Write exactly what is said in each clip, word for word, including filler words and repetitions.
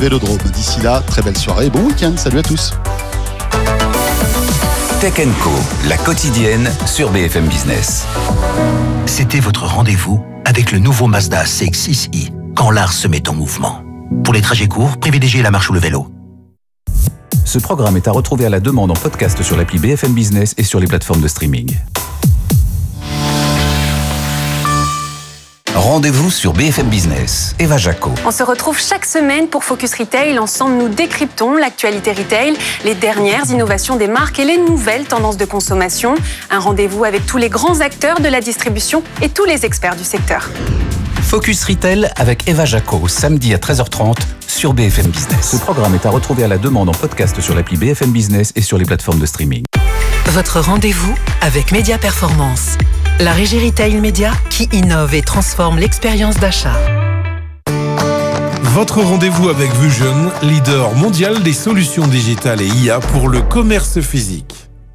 Vélodrome. D'ici là, très belle soirée et bon week-end. Salut à tous. Tech and Co, la quotidienne sur B F M Business. C'était votre rendez-vous avec le nouveau Mazda C X six i, quand l'art se met en mouvement. Pour les trajets courts, privilégiez la marche ou le vélo. Ce programme est à retrouver à la demande en podcast sur l'appli B F M Business et sur les plateformes de streaming. Rendez-vous sur B F M Business. Eva Jaco. On se retrouve chaque semaine pour Focus Retail. Ensemble, nous décryptons l'actualité retail, les dernières innovations des marques et les nouvelles tendances de consommation. Un rendez-vous avec tous les grands acteurs de la distribution et tous les experts du secteur. Focus Retail avec Eva Jaco, samedi à treize heures trente sur B F M Business. Ce programme est à retrouver à la demande en podcast sur l'appli B F M Business et sur les plateformes de streaming. Votre rendez-vous avec Média Performance, la régie retail média qui innove et transforme l'expérience d'achat. Votre rendez-vous avec Vusion, leader mondial des solutions digitales et I A pour le commerce physique.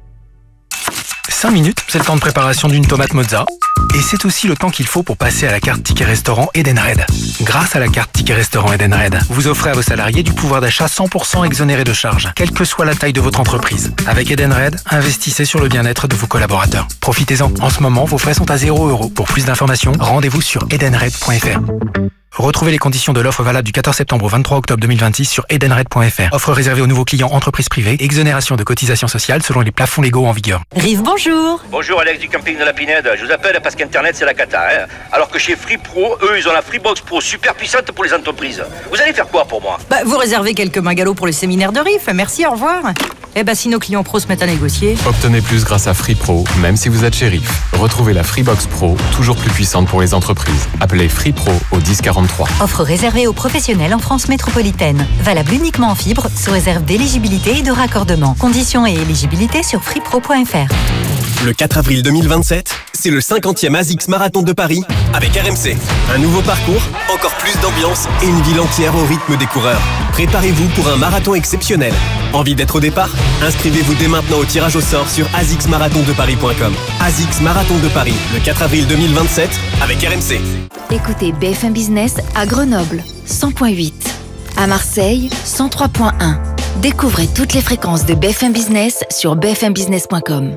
cinq minutes, c'est le temps de préparation d'une tomate mozza. Et c'est aussi le temps qu'il faut pour passer à la carte Ticket Restaurant Edenred. Grâce à la carte Ticket Restaurant Edenred, vous offrez à vos salariés du pouvoir d'achat cent pour cent exonéré de charges, quelle que soit la taille de votre entreprise. Avec Edenred, investissez sur le bien-être de vos collaborateurs. Profitez-en. En ce moment, vos frais sont à zéro euro. Pour plus d'informations, rendez-vous sur edenred point f r. Retrouvez les conditions de l'offre valable du quatorze septembre au vingt-trois octobre deux mille vingt-six sur edenred point f r. Offre réservée aux nouveaux clients entreprises privées. Exonération de cotisations sociales selon les plafonds légaux en vigueur. Rive, bonjour. Bonjour, Alex du camping de la Pinède. Je vous appelle parce qu'Internet, c'est la cata. Hein, alors que chez Free Pro, eux, ils ont la Freebox Pro super puissante pour les entreprises. Vous allez faire quoi pour moi? Bah, vous réservez quelques bungalows pour le séminaire de Rive. Merci, au revoir. Eh ben, si nos clients pros se mettent à négocier. Obtenez plus grâce à Free Pro, même si vous êtes chez Rive. Retrouvez la Freebox Pro, toujours plus puissante pour les entreprises. Appelez Free Pro au dix quarante-trois. Offre réservée aux professionnels en France métropolitaine. Valable uniquement en fibre, sous réserve d'éligibilité et de raccordement. Conditions et éligibilité sur freepro point f r. Le quatre avril deux mille vingt-sept, c'est le cinquantième ASICS Marathon de Paris avec R M C. Un nouveau parcours, encore plus d'ambiance et une ville entière au rythme des coureurs. Préparez-vous pour un marathon exceptionnel. Envie d'être au départ? Inscrivez-vous dès maintenant au tirage au sort sur asics marathon de paris point com. ASICS Marathon de Paris, le quatre avril deux mille vingt-sept avec R M C. Écoutez B F M Business à Grenoble, cent point huit. À Marseille, cent trois point un. Découvrez toutes les fréquences de B F M Business sur b f m business point com.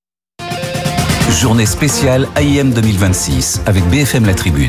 Journée spéciale A I M deux mille vingt-six avec B F M La Tribune.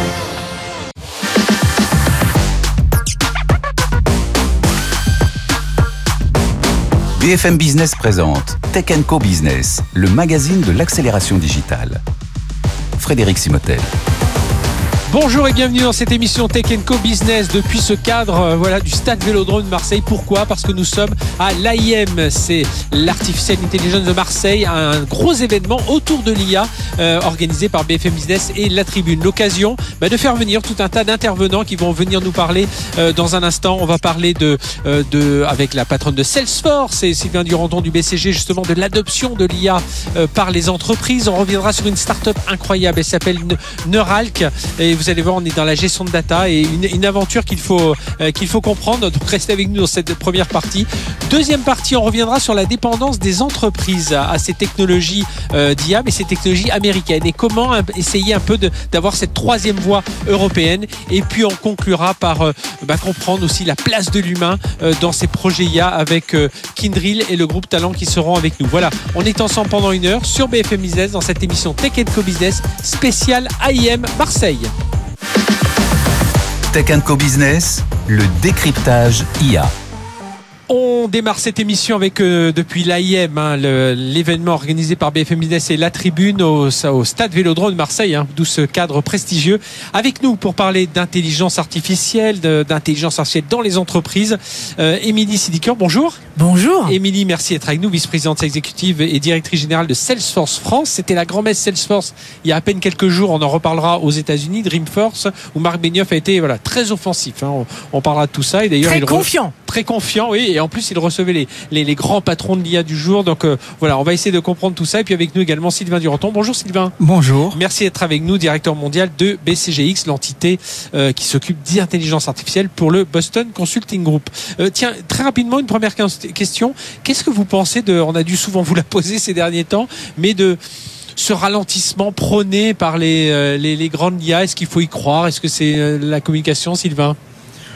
B F M Business présente Tech and Co Business, le magazine de l'accélération digitale. Frédéric Simotel. Bonjour et bienvenue dans cette émission Tech and Co Business depuis ce cadre euh, voilà, du stade Vélodrome de Marseille. Pourquoi? Parce que nous sommes à l'A I M, c'est l'Artificial Intelligence de Marseille, un gros événement autour de l'I A euh, organisé par B F M Business et La Tribune. L'occasion bah, de faire venir tout un tas d'intervenants qui vont venir nous parler euh, dans un instant. On va parler de, euh, de, avec la patronne de Salesforce et Sylvain Duranton du B C G, justement de l'adoption de l'I A euh, par les entreprises. On reviendra sur une start-up incroyable, elle s'appelle Neuralk et vous allez voir, on est dans la gestion de data et une, une aventure qu'il faut, euh, qu'il faut comprendre. Donc restez avec nous dans cette première partie. Deuxième partie, on reviendra sur la dépendance des entreprises à, à ces technologies euh, d'I A, mais ces technologies américaines et comment un, essayer un peu de, d'avoir cette troisième voie européenne. Et puis on conclura par euh, bah, comprendre aussi la place de l'humain euh, dans ces projets I A avec euh, Kyndryl et le groupe Talent qui seront avec nous. Voilà, on est ensemble pendant une heure sur B F M Business dans cette émission Tech and Co Business spéciale A I M Marseille. Tech and Co Business, le décryptage I A. On démarre cette émission avec euh, depuis l'A I M, hein, le, l'événement organisé par B F M Business et La Tribune au, au stade Vélodrome de Marseille, hein, d'où ce cadre prestigieux. Avec nous pour parler d'intelligence artificielle, de, d'intelligence artificielle dans les entreprises, euh, Émilie Sidiker, bonjour. Bonjour. Émilie, merci d'être avec nous, vice-présidente exécutive et directrice générale de Salesforce France. C'était la grand-messe Salesforce il y a à peine quelques jours. On en reparlera aux États-Unis, Dreamforce, où Marc Benioff a été voilà très offensif. Hein. On, on parlera de tout ça et d'ailleurs très il confiant. Re... Très confiant, oui. Et en plus, il recevait les, les, les grands patrons de l'I A du jour. Donc euh, voilà, on va essayer de comprendre tout ça. Et puis avec nous également Sylvain Duranton. Bonjour Sylvain. Bonjour. Merci d'être avec nous, directeur mondial de B C G X, l'entité euh, qui s'occupe d'intelligence artificielle pour le Boston Consulting Group. Euh, tiens, très rapidement, une première question. Qu'est-ce que vous pensez de, on a dû souvent vous la poser ces derniers temps, mais de ce ralentissement prôné par les, euh, les, les grandes I A, est-ce qu'il faut y croire? Est-ce que c'est euh, la communication, Sylvain?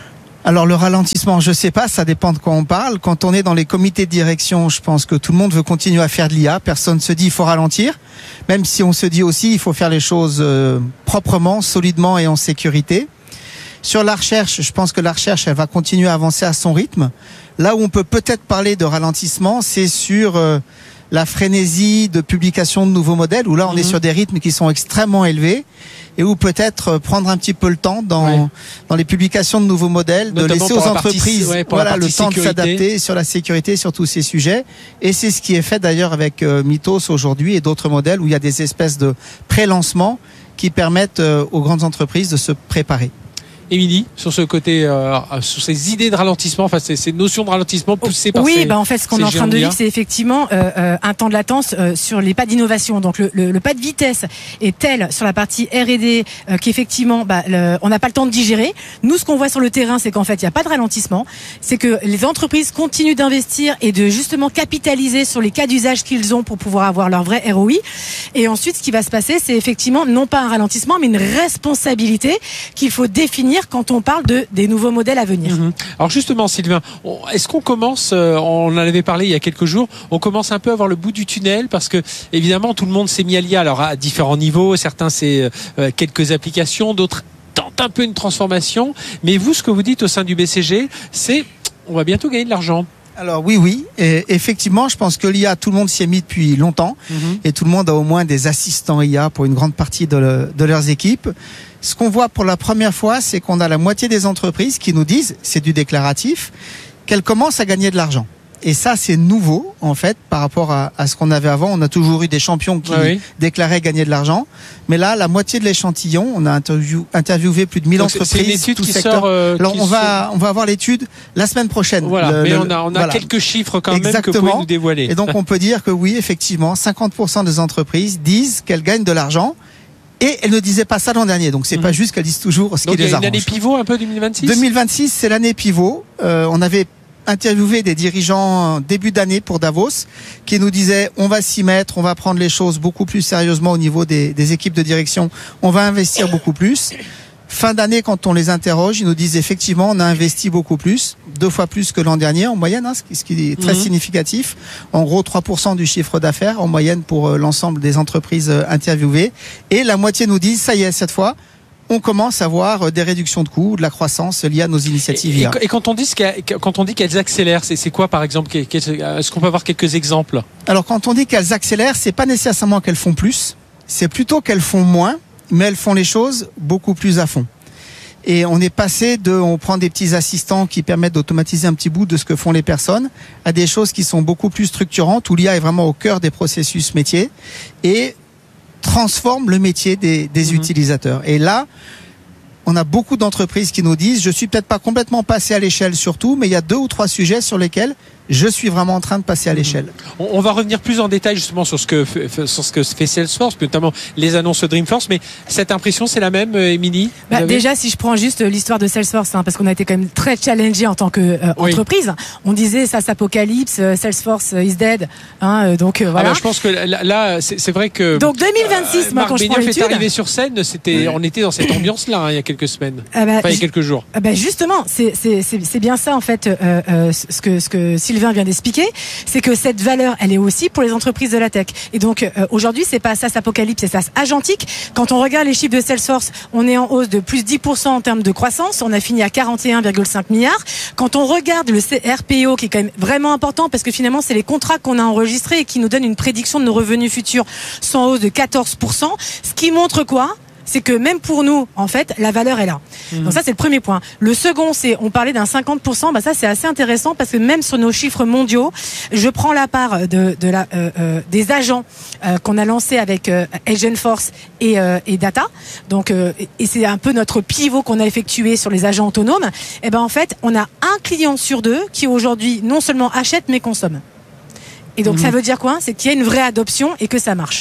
Alors le ralentissement, je sais pas, ça dépend de quoi on parle. Quand on est dans les comités de direction, je pense que tout le monde veut continuer à faire de l'I A. Personne se dit il faut ralentir, même si on se dit aussi il faut faire les choses euh, proprement, solidement et en sécurité. Sur la recherche, je pense que la recherche, elle va continuer à avancer à son rythme. Là où on peut peut-être parler de ralentissement, c'est sur euh, la frénésie de publication de nouveaux modèles, où là on mmh. est sur des rythmes qui sont extrêmement élevés. Et où peut-être prendre un petit peu le temps dans ouais. dans les publications de nouveaux modèles, notamment de laisser aux entreprises partie, ouais, voilà le temps sécurité. de s'adapter sur la sécurité, sur tous ces sujets. Et c'est ce qui est fait d'ailleurs avec euh, Mythos aujourd'hui et d'autres modèles où il y a des espèces de pré-lancements qui permettent euh, aux grandes entreprises de se préparer. Émilie, sur ce côté, euh, sur ces idées de ralentissement, enfin ces, ces notions de ralentissement poussées par oui, ces, bah en fait, ce qu'on est en train de vivre, c'est effectivement euh, euh, un temps de latence euh, sur les pas d'innovation. Donc le, le, le pas de vitesse est tel sur la partie R et D euh, qu'effectivement, bah, le, on n'a pas le temps de digérer. Nous, ce qu'on voit sur le terrain, c'est qu'en fait, il n'y a pas de ralentissement. C'est que les entreprises continuent d'investir et de justement capitaliser sur les cas d'usage qu'ils ont pour pouvoir avoir leur vrai R O I. Et ensuite, ce qui va se passer, c'est effectivement non pas un ralentissement, mais une responsabilité qu'il faut définir quand on parle de des nouveaux modèles à venir. Mmh. Alors justement, Sylvain, est-ce qu'on commence, on en avait parlé il y a quelques jours, on commence un peu à voir le bout du tunnel parce que évidemment tout le monde s'est mis à l'I A, alors à différents niveaux, certains c'est euh, quelques applications, d'autres tentent un peu une transformation, mais vous, ce que vous dites au sein du B C G, c'est on va bientôt gagner de l'argent. Alors oui, oui, et effectivement, je pense que l'I A, tout le monde s'y est mis depuis longtemps, mmh. et tout le monde a au moins des assistants I A pour une grande partie de, le, de leurs équipes. Ce qu'on voit pour la première fois, c'est qu'on a la moitié des entreprises qui nous disent, c'est du déclaratif, qu'elles commencent à gagner de l'argent. Et ça, c'est nouveau, en fait, par rapport à, à ce qu'on avait avant. On a toujours eu des champions qui ah oui. déclaraient gagner de l'argent. Mais là, la moitié de l'échantillon, on a interview, interviewé plus de mille Donc entreprises. C'est une étude qui secteur. sort. Euh, Alors, qui on va, on va avoir l'étude la semaine prochaine. Voilà. Le, mais le, on a, on a voilà. quelques chiffres quand Exactement. même que vous pouvez nous dévoiler. Et donc, on peut dire que oui, effectivement, cinquante pour cent des entreprises disent qu'elles gagnent de l'argent. Et elle ne disait pas ça l'an dernier, donc c'est mmh. pas juste qu'elle dise toujours ce donc qui les arrange. Donc il y a une année pivot un peu deux mille vingt-six. deux mille vingt-six, c'est l'année pivot. Euh, on avait interviewé des dirigeants début d'année pour Davos qui nous disaient on va s'y mettre, on va prendre les choses beaucoup plus sérieusement au niveau des, des équipes de direction, on va investir beaucoup plus. Fin d'année, quand on les interroge, ils nous disent effectivement on a investi beaucoup plus, deux fois plus que l'an dernier en moyenne, hein, ce qui est très mmh. significatif. En gros, trois pour cent du chiffre d'affaires en moyenne pour euh, l'ensemble des entreprises euh, interviewées. Et la moitié nous disent, ça y est, cette fois, on commence à voir des réductions de coûts, de la croissance liée à nos initiatives. Et, I A. et, et quand on dit quand on dit qu'elles accélèrent, c'est, c'est quoi par exemple? Est-ce qu'on peut avoir quelques exemples? Alors quand on dit qu'elles accélèrent, c'est pas nécessairement qu'elles font plus, c'est plutôt qu'elles font moins, mais elles font les choses beaucoup plus à fond. Et on est passé de, on prend des petits assistants qui permettent d'automatiser un petit bout de ce que font les personnes, à des choses qui sont beaucoup plus structurantes, où l'I A est vraiment au cœur des processus métiers et transforme le métier des, des mmh. utilisateurs. Et là, on a beaucoup d'entreprises qui nous disent, je suis peut-être pas complètement passé à l'échelle sur tout, mais il y a deux ou trois sujets sur lesquels je suis vraiment en train de passer à l'échelle. On, on va revenir plus en détail justement sur ce que sur ce que fait Salesforce, notamment les annonces Dreamforce. Mais cette impression, c'est la même, Émilie? Bah, déjà, si je prends juste l'histoire de Salesforce, hein, parce qu'on a été quand même très challengé en tant qu'entreprise. Euh, oui. On disait ça, apocalypse, Salesforce is dead. Hein, donc euh, voilà. Alors, je pense que là, là c'est, c'est vrai que. Donc deux mille vingt-six, euh, moi, Marc quand Benioff je prends l'étude, est arrivé sur scène, c'était, on était dans cette ambiance-là hein, il y a quelques semaines, ah bah, enfin il y a quelques jours. Ah bah justement, c'est c'est c'est, c'est bien ça en fait, euh, euh, ce que ce que Sylvain vient d'expliquer. C'est que cette valeur, elle est aussi pour les entreprises de la tech. Et donc euh, aujourd'hui, c'est pas SaaS Apocalypse, c'est SaaS Agentique. Quand on regarde les chiffres de Salesforce, on est en hausse de plus dix pour cent en termes de croissance. On a fini à quarante et un virgule cinq milliards. Quand on regarde le R P O, qui est quand même vraiment important, parce que finalement, c'est les contrats qu'on a enregistrés et qui nous donnent une prédiction de nos revenus futurs, sont en hausse de quatorze pour cent. Ce qui montre quoi ? C'est que même pour nous, en fait, la valeur est là. Mmh. Donc ça, c'est le premier point. Le second, c'est, on parlait d'un cinquante pour cent. Bah ça, c'est assez intéressant parce que même sur nos chiffres mondiaux, je prends la part de, de la, euh, euh, des agents euh, qu'on a lancés avec euh, Agentforce et, euh, et Data. Donc, euh, et c'est un peu notre pivot qu'on a effectué sur les agents autonomes. Et ben en fait, on a un client sur deux qui aujourd'hui non seulement achète mais consomme. Et donc, mmh. ça veut dire quoi ? C'est qu'il y a une vraie adoption et que ça marche.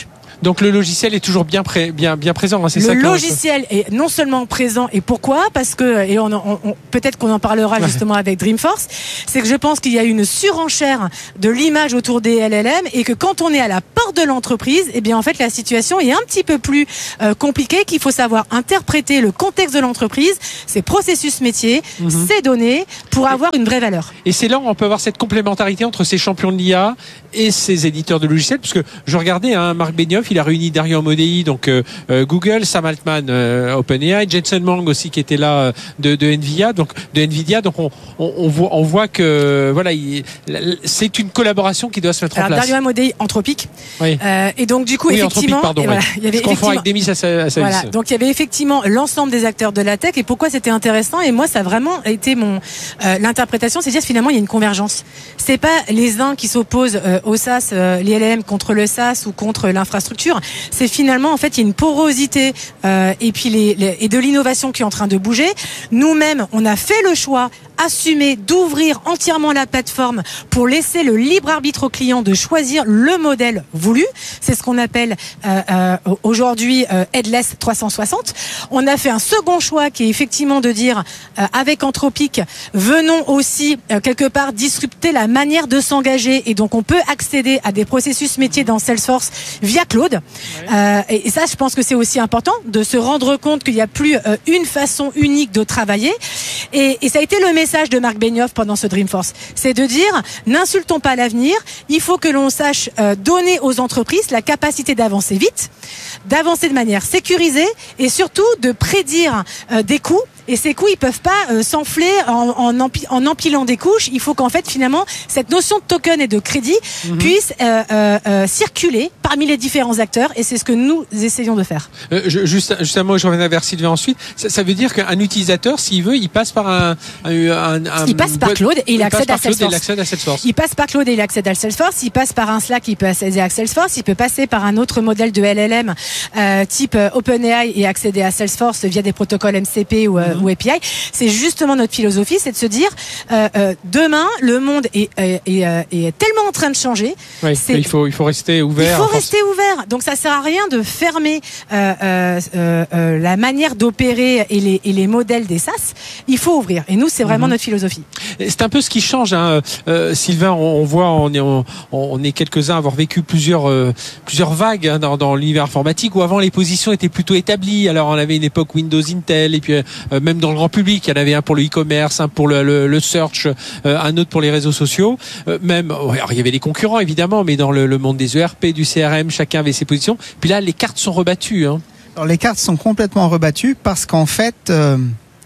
Donc le logiciel est toujours bien, pré, bien, bien présent, hein, c'est le ça. Le logiciel est non seulement présent, et pourquoi ? Parce que, et on, on, on peut-être qu'on en parlera ouais. justement avec Dreamforce, c'est que je pense qu'il y a une surenchère de l'image autour des L L M et que quand on est à la porte de l'entreprise, eh bien en fait la situation est un petit peu plus euh, compliquée, qu'il faut savoir interpréter le contexte de l'entreprise, ses processus métiers, mmh. ses données, pour avoir une vraie valeur. Et c'est là où on peut avoir cette complémentarité entre ces champions de l'I A et ces éditeurs de logiciels, parce que je regardais, hein, Marc Benioff, il a réuni Dario Amodei, donc euh, euh, Google, Sam Altman, euh, OpenAI, Jensen Huang aussi qui était là euh, de, de Nvidia, donc de Nvidia, donc on, on, on voit, on voit que voilà, il, c'est une collaboration qui doit se mettre Alors, en place. Dario Amodei, Anthropic, oui. euh, et donc du coup oui, effectivement, pardon, et voilà, oui. il y avait je confonds avec Demis à sa, à sa voilà, donc il y avait effectivement l'ensemble des acteurs de la tech, et pourquoi c'était intéressant, et moi ça a vraiment été mon euh, l'interprétation, c'est dire finalement il y a une convergence. C'est pas les uns qui s'opposent euh, au SaaS, euh, les L L M contre le SaaS ou contre l'infrastructure. C'est finalement en fait il y a une porosité euh, et puis les, les et de l'innovation qui est en train de bouger. Nous-mêmes, on a fait le choix assumé d'ouvrir entièrement la plateforme pour laisser le libre arbitre au client de choisir le modèle voulu. C'est ce qu'on appelle euh, euh, aujourd'hui euh, Headless trois cent soixante. On a fait un second choix qui est effectivement de dire euh, avec Anthropic, venons aussi euh, quelque part disrupter la manière de s'engager, et donc on peut accéder à des processus métiers dans Salesforce via Claude. Ouais. Euh, et, et ça, je pense que c'est aussi important de se rendre compte qu'il n'y a plus euh, une façon unique de travailler. Et, et ça a été le message de Marc Benioff pendant ce Dreamforce, c'est de dire n'insultons pas l'avenir, il faut que l'on sache euh, donner aux entreprises la capacité d'avancer vite, d'avancer de manière sécurisée et surtout de prédire euh, des coûts. Et ces coûts, ils peuvent pas euh, s'enfler en, en, empi- en empilant des couches. Il faut qu'en fait, finalement, cette notion de token et de crédit mmh. puisse euh, euh, euh, circuler parmi les différents acteurs. Et c'est ce que nous essayons de faire. Euh, je, juste, juste un mot, je reviens vers Sylvain ensuite. Ça, ça veut dire qu'un utilisateur, s'il veut, il passe par un... un, un, un il passe par Claude et il, il accède à Salesforce. Il accède à Salesforce. Il passe par Claude et il accède à Salesforce. Il passe par un Slack, il peut accéder à Salesforce. Il peut passer par un autre modèle de L L M euh, type OpenAI et accéder à Salesforce via des protocoles M C P ou, mmh. ou A P I. C'est justement notre philosophie, c'est de se dire euh, euh, demain le monde est, est, est, est tellement en train de changer. Oui, c'est, il faut il faut rester ouvert. Il faut rester ouvert. Donc ça sert à rien de fermer euh, euh, euh, la manière d'opérer et les, et les modèles des SaaS. Il faut ouvrir. Et nous, c'est vraiment mmh. notre philosophie. C'est un peu ce qui change, hein. euh, Sylvain. On, on voit, on est on, on est quelques-uns à avoir vécu plusieurs euh, plusieurs vagues hein, dans, dans l'univers informatique où avant les positions étaient plutôt établies. Alors on avait une époque Windows, Intel, et puis euh, même dans le grand public, il y en avait un pour le e-commerce, un pour le, le, le search, euh, un autre pour les réseaux sociaux. Euh, même, alors, il y avait les concurrents évidemment, mais dans le, le monde des E R P, du C R M, chacun avait ses positions. Puis là, les cartes sont rebattues. Hein. Alors, les cartes sont complètement rebattues parce qu'en fait, euh,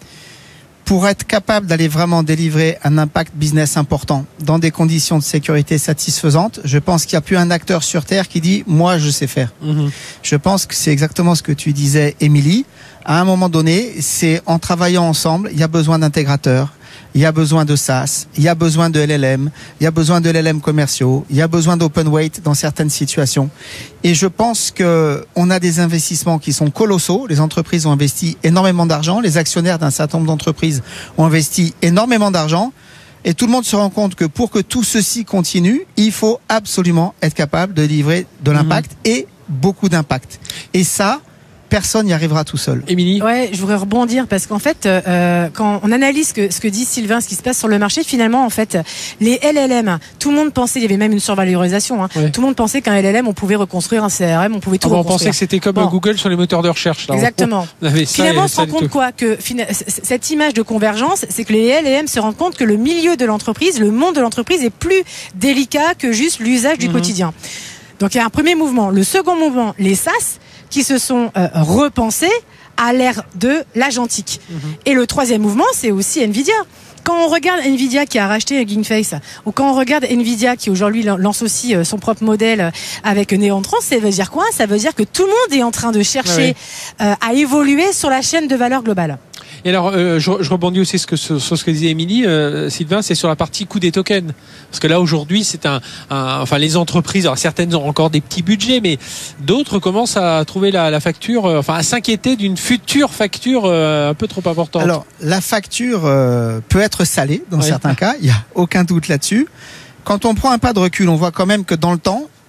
pour être capable d'aller vraiment délivrer un impact business important dans des conditions de sécurité satisfaisantes, je pense qu'il n'y a plus un acteur sur Terre qui dit « moi, je sais faire mmh. ». Je pense que c'est exactement ce que tu disais, Émilie. À un moment donné, c'est en travaillant ensemble, il y a besoin d'intégrateurs, il y a besoin de SaaS, il y a besoin de L L M, il y a besoin de L L M commerciaux, il y a besoin d'open weight dans certaines situations. Et je pense que on a des investissements qui sont colossaux. Les entreprises ont investi énormément d'argent, les actionnaires d'un certain nombre d'entreprises ont investi énormément d'argent. Et tout le monde se rend compte que pour que tout ceci continue, il faut absolument être capable de livrer de l'impact mmh. et beaucoup d'impact. Et ça, personne n'y arrivera tout seul. Émilie ? Ouais, je voudrais rebondir parce qu'en fait, euh, quand on analyse que, ce que dit Sylvain, ce qui se passe sur le marché, finalement, en fait, les L L M, tout le monde pensait, il y avait même une survalorisation, hein, ouais. tout le monde pensait qu'un L L M, on pouvait reconstruire un C R M, on pouvait tout ah bon, reconstruire. On pensait que c'était comme bon. Google sur les moteurs de recherche. Là. Exactement. On avait ça finalement, on se rend ça compte tout. quoi que cette image de convergence, c'est que les L L M se rendent compte que le milieu de l'entreprise, le monde de l'entreprise est plus délicat que juste l'usage du mmh. quotidien. Donc il y a un premier mouvement. Le second mouvement, les SaaS, qui se sont euh, repensés à l'ère de l'agentique. Mmh. Et le troisième mouvement, c'est aussi Nvidia. Quand on regarde Nvidia qui a racheté GameFace, ou quand on regarde Nvidia qui aujourd'hui lance aussi son propre modèle avec Neontron, ça veut dire quoi ? Ça veut dire que tout le monde est en train de chercher ah oui. euh, à évoluer sur la chaîne de valeur globale. Et alors, euh, je, je rebondis aussi sur ce, sur ce que disait Émilie, euh, Sylvain, c'est sur la partie coût des tokens. Parce que là, aujourd'hui, c'est un, un enfin, les entreprises, alors certaines ont encore des petits budgets, mais d'autres commencent à trouver la, la facture, euh, enfin, à s'inquiéter d'une future facture euh, un peu trop importante. Alors, la facture euh, peut être salée dans oui. certains cas, il n'y a aucun doute là-dessus. Quand on prend un pas de recul, on voit quand même que dans le temps,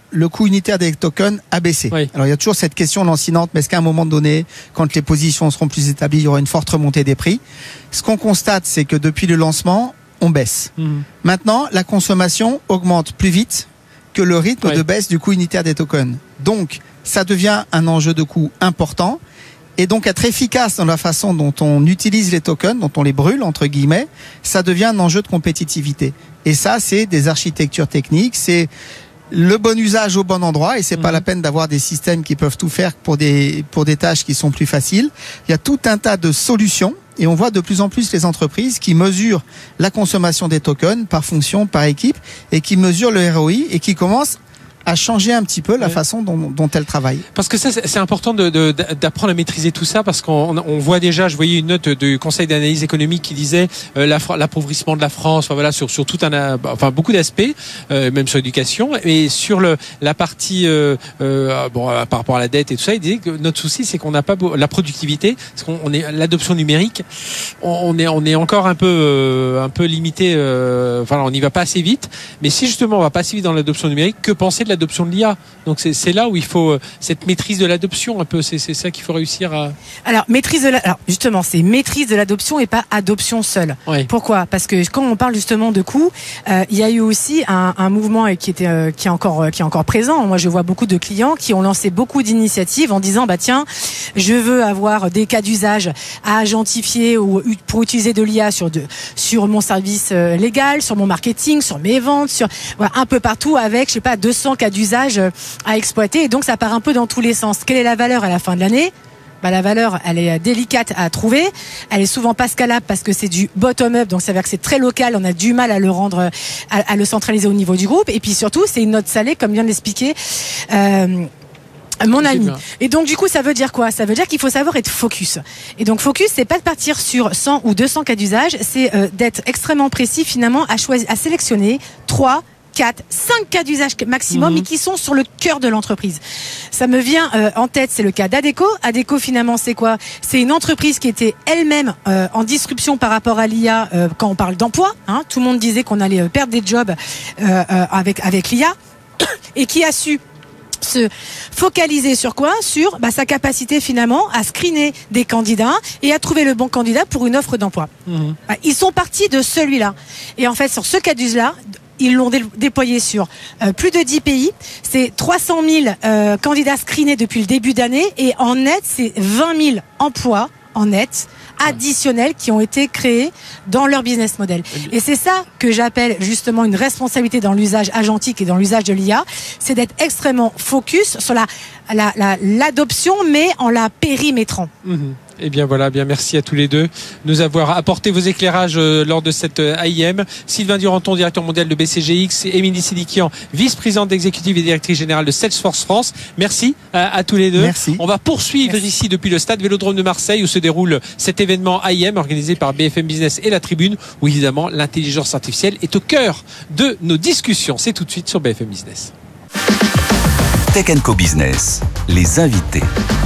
le coût unitaire des tokens a baissé. Oui. Alors il y a toujours cette question lancinante, mais est-ce qu'à un moment donné, quand les positions seront plus établies, il y aura une forte remontée des prix? Ce qu'on constate, c'est que depuis le lancement, on baisse. Mmh. Maintenant, la consommation augmente plus vite que le rythme oui. de baisse du coût unitaire des tokens. Donc, ça devient un enjeu de coût important. Et donc, être efficace dans la façon dont on utilise les tokens, dont on les brûle, entre guillemets, ça devient un enjeu de compétitivité. Et ça, c'est des architectures techniques, c'est le bon usage au bon endroit, et c'est mmh. pas la peine d'avoir des systèmes qui peuvent tout faire pour des, pour des tâches qui sont plus faciles. Il y a tout un tas de solutions, et on voit de plus en plus les entreprises qui mesurent la consommation des tokens par fonction, par équipe, et qui mesurent le R O I, et qui commencent à changer un petit peu la ouais. façon dont, dont elle travaille. Parce que ça, c'est important de, de, d'apprendre à maîtriser tout ça, parce qu'on on voit déjà, je voyais une note du Conseil d'analyse économique qui disait euh, l'appauvrissement de la France, enfin, voilà, sur, sur tout un, enfin beaucoup d'aspects, euh, même sur l'éducation, et sur le, la partie, euh, euh, bon, par rapport à la dette et tout ça, il disait que notre souci, c'est qu'on n'a pas beau, la productivité, parce qu'on on est l'adoption numérique, on, on est on est encore un peu euh, un peu limité, euh, enfin on n'y va pas assez vite, mais si justement on va pas assez vite dans l'adoption numérique, que penser de l'adoption de l'I A? Donc c'est, c'est là où il faut euh, cette maîtrise de l'adoption un peu, c'est, c'est ça qu'il faut réussir à... Alors maîtrise de la... Alors justement c'est maîtrise de l'adoption et pas adoption seule. Oui. Pourquoi? Parce que quand on parle justement de coûts, euh, il y a eu aussi un, un mouvement qui était euh, qui est encore euh, qui est encore présent. Moi je vois beaucoup de clients qui ont lancé beaucoup d'initiatives en disant bah tiens je veux avoir des cas d'usage à agentifier ou pour utiliser de l'I A sur de sur mon service euh, légal, sur mon marketing, sur mes ventes, sur voilà, un peu partout avec je sais pas deux cents cas d'usage à exploiter, et donc ça part un peu dans tous les sens. Quelle est la valeur à la fin de l'année? Bah, la valeur, elle est délicate à trouver. Elle est souvent pas scalable parce que c'est du bottom-up, donc ça veut dire que c'est très local. On a du mal à le rendre, à, à le centraliser au niveau du groupe. Et puis surtout, c'est une note salée, comme vient de l'expliquer euh, mon ami. Et donc du coup, ça veut dire quoi? Ça veut dire qu'il faut savoir être focus. Et donc focus, c'est pas de partir sur cent ou deux cents cas d'usage, c'est euh, d'être extrêmement précis finalement à choisir, à sélectionner trois quatre, cinq cas d'usage maximum, mmh. mais qui sont sur le cœur de l'entreprise. Ça me vient euh, en tête, c'est le cas d'Adecco. Adecco, finalement, c'est quoi? C'est une entreprise qui était elle-même euh, en disruption par rapport à l'I A euh, quand on parle d'emploi. Hein. Tout le monde disait qu'on allait euh, perdre des jobs euh, euh, avec, avec l'I A et qui a su se focaliser sur quoi? Sur bah, sa capacité finalement à screener des candidats et à trouver le bon candidat pour une offre d'emploi. Mmh. Bah, ils sont partis de celui-là. Et en fait, sur ce cas d'usage-là, ils l'ont dé- déployé sur euh, plus de dix pays. C'est trois cent mille euh, candidats screenés depuis le début d'année. Et en net, c'est vingt mille emplois en net additionnels qui ont été créés dans leur business model. Et c'est ça que j'appelle justement une responsabilité dans l'usage agentique et dans l'usage de l'I A. C'est d'être extrêmement focus sur la, la, la, l'adoption, mais en la périmétrant. Mmh. Eh bien voilà, bien merci à tous les deux de nous avoir apporté vos éclairages euh, lors de cette euh, A I M. Sylvain Duranton, directeur mondial de B C G X, et Émilie Sidikian, vice-présidente exécutive et directrice générale de Salesforce France. Merci à, à tous les deux. Merci. On va poursuivre merci. ici depuis le stade Vélodrome de Marseille où se déroule cet événement A I M organisé par B F M Business et La Tribune, où évidemment l'intelligence artificielle est au cœur de nos discussions. C'est tout de suite sur B F M Business. Tech and Co Business, les invités.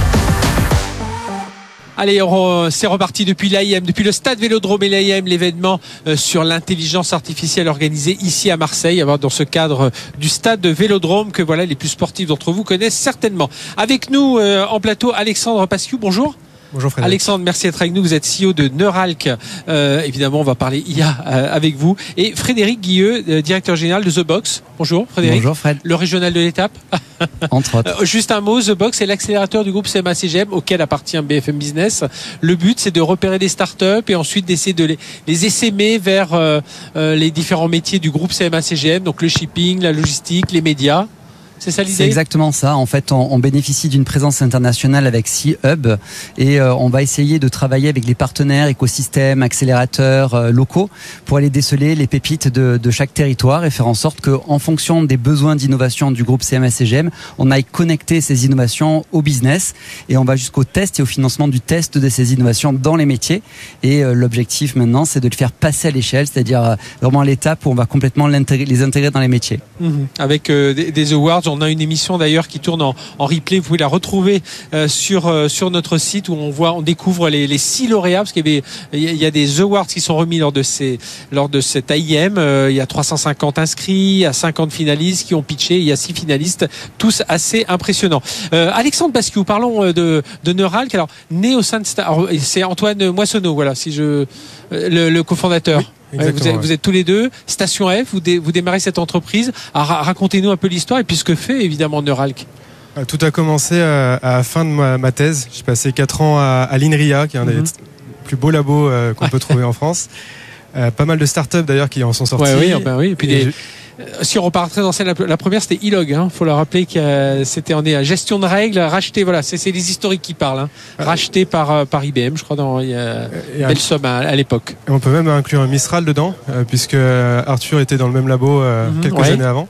Allez, on, c'est reparti depuis l'A I M, depuis le stade Vélodrome et l'A I M, l'événement euh, sur l'intelligence artificielle organisé ici à Marseille, dans ce cadre euh, du stade Vélodrome que voilà les plus sportifs d'entre vous connaissent certainement. Avec nous euh, en plateau, Alexandre Pasquiou, bonjour. Bonjour Frédéric. Alexandre, merci d'être avec nous. Vous êtes C E O de Neuralk. Euh, évidemment, on va parler I A euh, avec vous. Et Frédéric Guilleux, euh, directeur général de The Box. Bonjour Frédéric. Bonjour Fred. Le régional de l'étape. Entre autres. Euh, juste un mot, The Box est l'accélérateur du groupe C M A C G M auquel appartient B F M Business. Le but, c'est de repérer des startups et ensuite d'essayer de les, les essaimer vers euh, euh, les différents métiers du groupe C M A C G M, donc le shipping, la logistique, les médias. C'est ça l'idée ? C'est exactement ça. En fait, on, on bénéficie d'une présence internationale avec C-Hub et euh, on va essayer de travailler avec les partenaires, écosystèmes, accélérateurs euh, locaux pour aller déceler les pépites de, de chaque territoire et faire en sorte qu'en fonction des besoins d'innovation du groupe C M A C G M, on aille connecter ces innovations au business et on va jusqu'au test et au financement du test de ces innovations dans les métiers. Et euh, l'objectif maintenant, c'est de le faire passer à l'échelle, c'est-à-dire euh, vraiment à l'étape où on va complètement les intégrer dans les métiers. Mmh. Avec euh, des, des awards. On a une émission d'ailleurs qui tourne en, en replay. Vous pouvez la retrouver euh, sur euh, sur notre site où on voit, on découvre les, les six lauréats parce qu'il y avait, il y a des awards qui sont remis lors de ces lors de cette A I M. Euh, il y a trois cent cinquante inscrits, il y a cinquante finalistes qui ont pitché, il y a six finalistes, tous assez impressionnants. Euh, Alexandre Basquiou, parlons de de Neuralk. Alors né au sein de Star, c'est Antoine Moissonneau, voilà, si je le, le cofondateur. Oui. Vous êtes, ouais. vous êtes tous les deux, Station F, vous, dé, vous démarrez cette entreprise. Alors, racontez-nous un peu l'histoire et puis ce que fait évidemment Neuralk. Tout a commencé à, à la fin de ma, ma thèse. J'ai passé quatre ans à, à l'INRIA, qui est un mm-hmm. des plus beaux labos euh, qu'on ouais. peut trouver en France. Euh, pas mal de startups d'ailleurs qui en sont sortis. Ouais, oui, ben oui. Et puis et des... Si on repart très ancien, la, la première c'était E-Log. Il hein. faut le rappeler que euh, c'était en gestion de règles, racheté. Voilà, c'est, c'est les historiques qui parlent. Hein. Ah, racheté par euh, par I B M, je crois, dans il y a une belle somme à, à l'époque. Et on peut même inclure un Mistral dedans, euh, puisque Arthur était dans le même labo euh, mm-hmm, quelques ouais. années avant.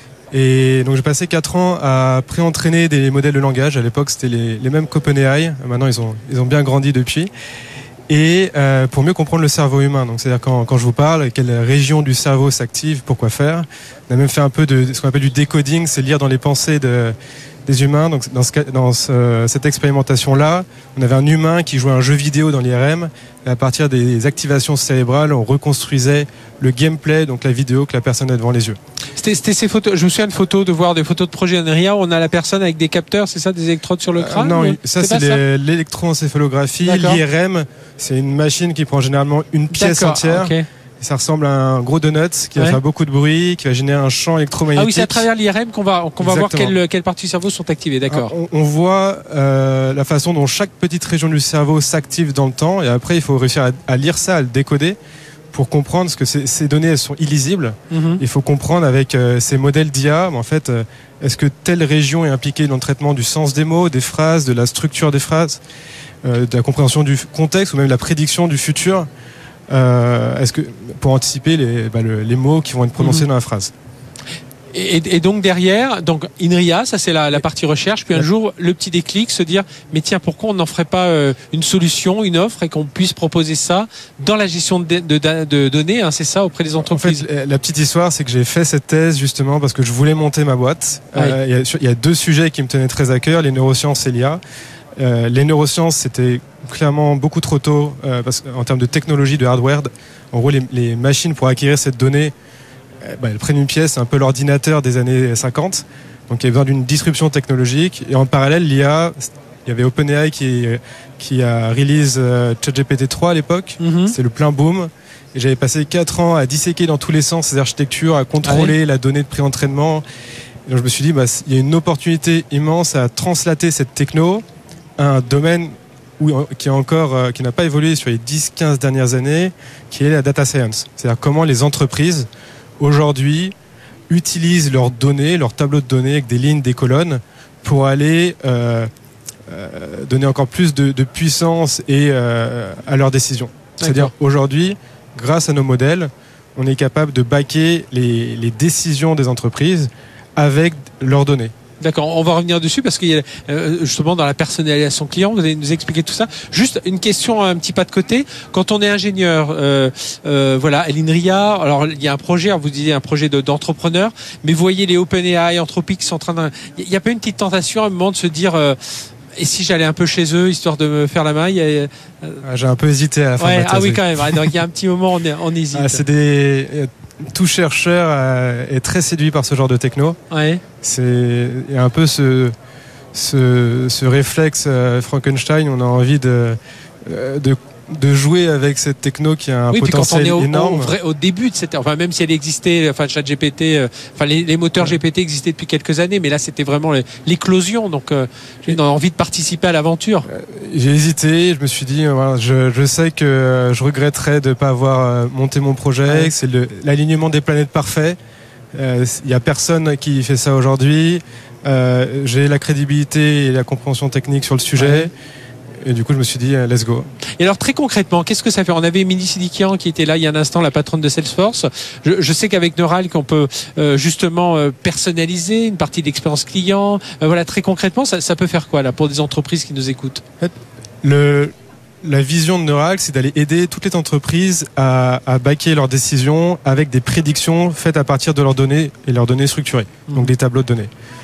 Et donc j'ai passé quatre ans à pré-entraîner des modèles de langage. À l'époque, c'était les, les mêmes qu'OpenAI. Maintenant, ils ont ils ont bien grandi depuis. Et euh, pour mieux comprendre le cerveau humain. Donc, c'est-à-dire quand, quand je vous parle, quelle région du cerveau s'active, pourquoi faire. On a même fait un peu de ce qu'on appelle du décoding, c'est lire dans les pensées de, des humains. Donc, dans, ce, dans ce, cette expérimentation-là, on avait un humain qui jouait un jeu vidéo dans l'I R M. Et à partir des activations cérébrales, on reconstruisait le gameplay, donc la vidéo que la personne a devant les yeux. C'était, c'était ces photos. Je me souviens de photos, de voir des photos de projet Enria où on a la personne avec des capteurs, c'est ça, des électrodes sur le crâne? euh, Non, ça c'est, c'est les, l'électroencéphalographie. D'accord. L'I R M, c'est une machine qui prend généralement une pièce D'accord, entière. Okay. Et ça ressemble à un gros donut qui ouais. va faire beaucoup de bruit, qui va générer un champ électromagnétique. Ah oui, c'est à travers l'I R M qu'on va qu'on va voir quelles quelles parties du cerveau sont activées. D'accord. On, on voit euh, la façon dont chaque petite région du cerveau s'active dans le temps, et après il faut réussir à, à lire ça, à le décoder, pour comprendre, parce que ces, ces données elles sont illisibles. Mm-hmm. Il faut comprendre avec euh, ces modèles d'I A, en fait, euh, est-ce que telle région est impliquée dans le traitement du sens des mots, des phrases, de la structure des phrases, euh, de la compréhension du contexte ou même la prédiction du futur. Euh, est-ce que pour anticiper les, bah, le, les mots qui vont être prononcés mmh. dans la phrase. Et, et donc derrière, donc INRIA, ça c'est la, la partie recherche. Puis un jour, le petit déclic, se dire, mais tiens, pourquoi on n'en ferait pas euh, une solution, une offre, et qu'on puisse proposer ça dans la gestion de, de, de, de données, hein, c'est ça, auprès des entreprises. En fait, la petite histoire, c'est que j'ai fait cette thèse justement parce que je voulais monter ma boîte. Il ouais. euh, y, y a deux sujets qui me tenaient très à cœur, les neurosciences et l'I A. Euh, les neurosciences, c'était clairement beaucoup trop tôt euh, parce qu'en termes de technologie, de hardware, en gros, les, les machines pour acquérir cette donnée, euh, bah, elles prennent une pièce, un peu l'ordinateur des années cinquante. Donc, il y a besoin d'une disruption technologique. Et en parallèle, l'I A, il y avait OpenAI qui, qui a release euh, ChatGPT trois à l'époque. Mm-hmm. C'est le plein boom. Et j'avais passé quatre ans à disséquer dans tous les sens ces architectures, à contrôler ah oui. la donnée de pré-entraînement. Et donc, je me suis dit, bah, il y a une opportunité immense à translater cette techno un domaine où, qui, est encore, euh, qui n'a pas évolué sur les dix quinze dernières années, qui est la data science. C'est-à-dire comment les entreprises, aujourd'hui, utilisent leurs données, leurs tableaux de données avec des lignes, des colonnes, pour aller euh, euh, donner encore plus de, de puissance et, euh, à leurs décisions. C'est-à-dire, D'accord. aujourd'hui, grâce à nos modèles, on est capable de backer les, les décisions des entreprises avec leurs données. D'accord, on va revenir dessus parce qu'il y a euh, justement dans la personnalisation client, vous allez nous expliquer tout ça. Juste une question un petit pas de côté. Quand on est ingénieur, euh, euh, voilà, à l'INRIA, alors il y a un projet, vous disiez un projet de, d'entrepreneur, mais vous voyez les OpenAI, Anthropic qui sont en train de... Il n'y a pas une petite tentation à un moment de se dire... Euh, et si j'allais un peu chez eux, histoire de me faire la maille euh... ah, j'ai un peu hésité à la fin ouais, de ma thèse. Ah oui, quand même. Donc il y a un petit moment, on, on hésite. Ah, c'est des... Tout chercheur euh, est très séduit par ce genre de techno. Ouais. C'est il y a un peu ce ce, ce réflexe euh, Frankenstein. On a envie de de de jouer avec cette techno qui a un oui, potentiel puis quand on est au, énorme. Au, vrai, au début de cette, enfin même si elle existait, enfin ChatGPT, euh, enfin les, les moteurs ouais. G P T existaient depuis quelques années, mais là c'était vraiment l'éclosion. Donc euh, j'ai envie de participer à l'aventure. Euh, j'ai hésité, je me suis dit, voilà, je, je sais que je regretterais de ne pas avoir monté mon projet. Ouais. C'est le, l'alignement des planètes parfait. Il euh, y a personne qui fait ça aujourd'hui. Euh, j'ai la crédibilité et la compréhension technique sur le sujet. Ouais. Et du coup, je me suis dit, let's go. Et alors, très concrètement, qu'est-ce que ça fait? On avait Émilie Sidikian qui était là il y a un instant, la patronne de Salesforce. Je, je sais qu'avec Neuralk, on peut euh, justement euh, personnaliser une partie de l'expérience client. Euh, voilà, très concrètement, ça, ça peut faire quoi là pour des entreprises qui nous écoutent? Le, la vision de Neuralk, c'est d'aller aider toutes les entreprises à, à backer leurs décisions avec des prédictions faites à partir de leurs données et leurs données structurées, mmh. donc des tableaux de données.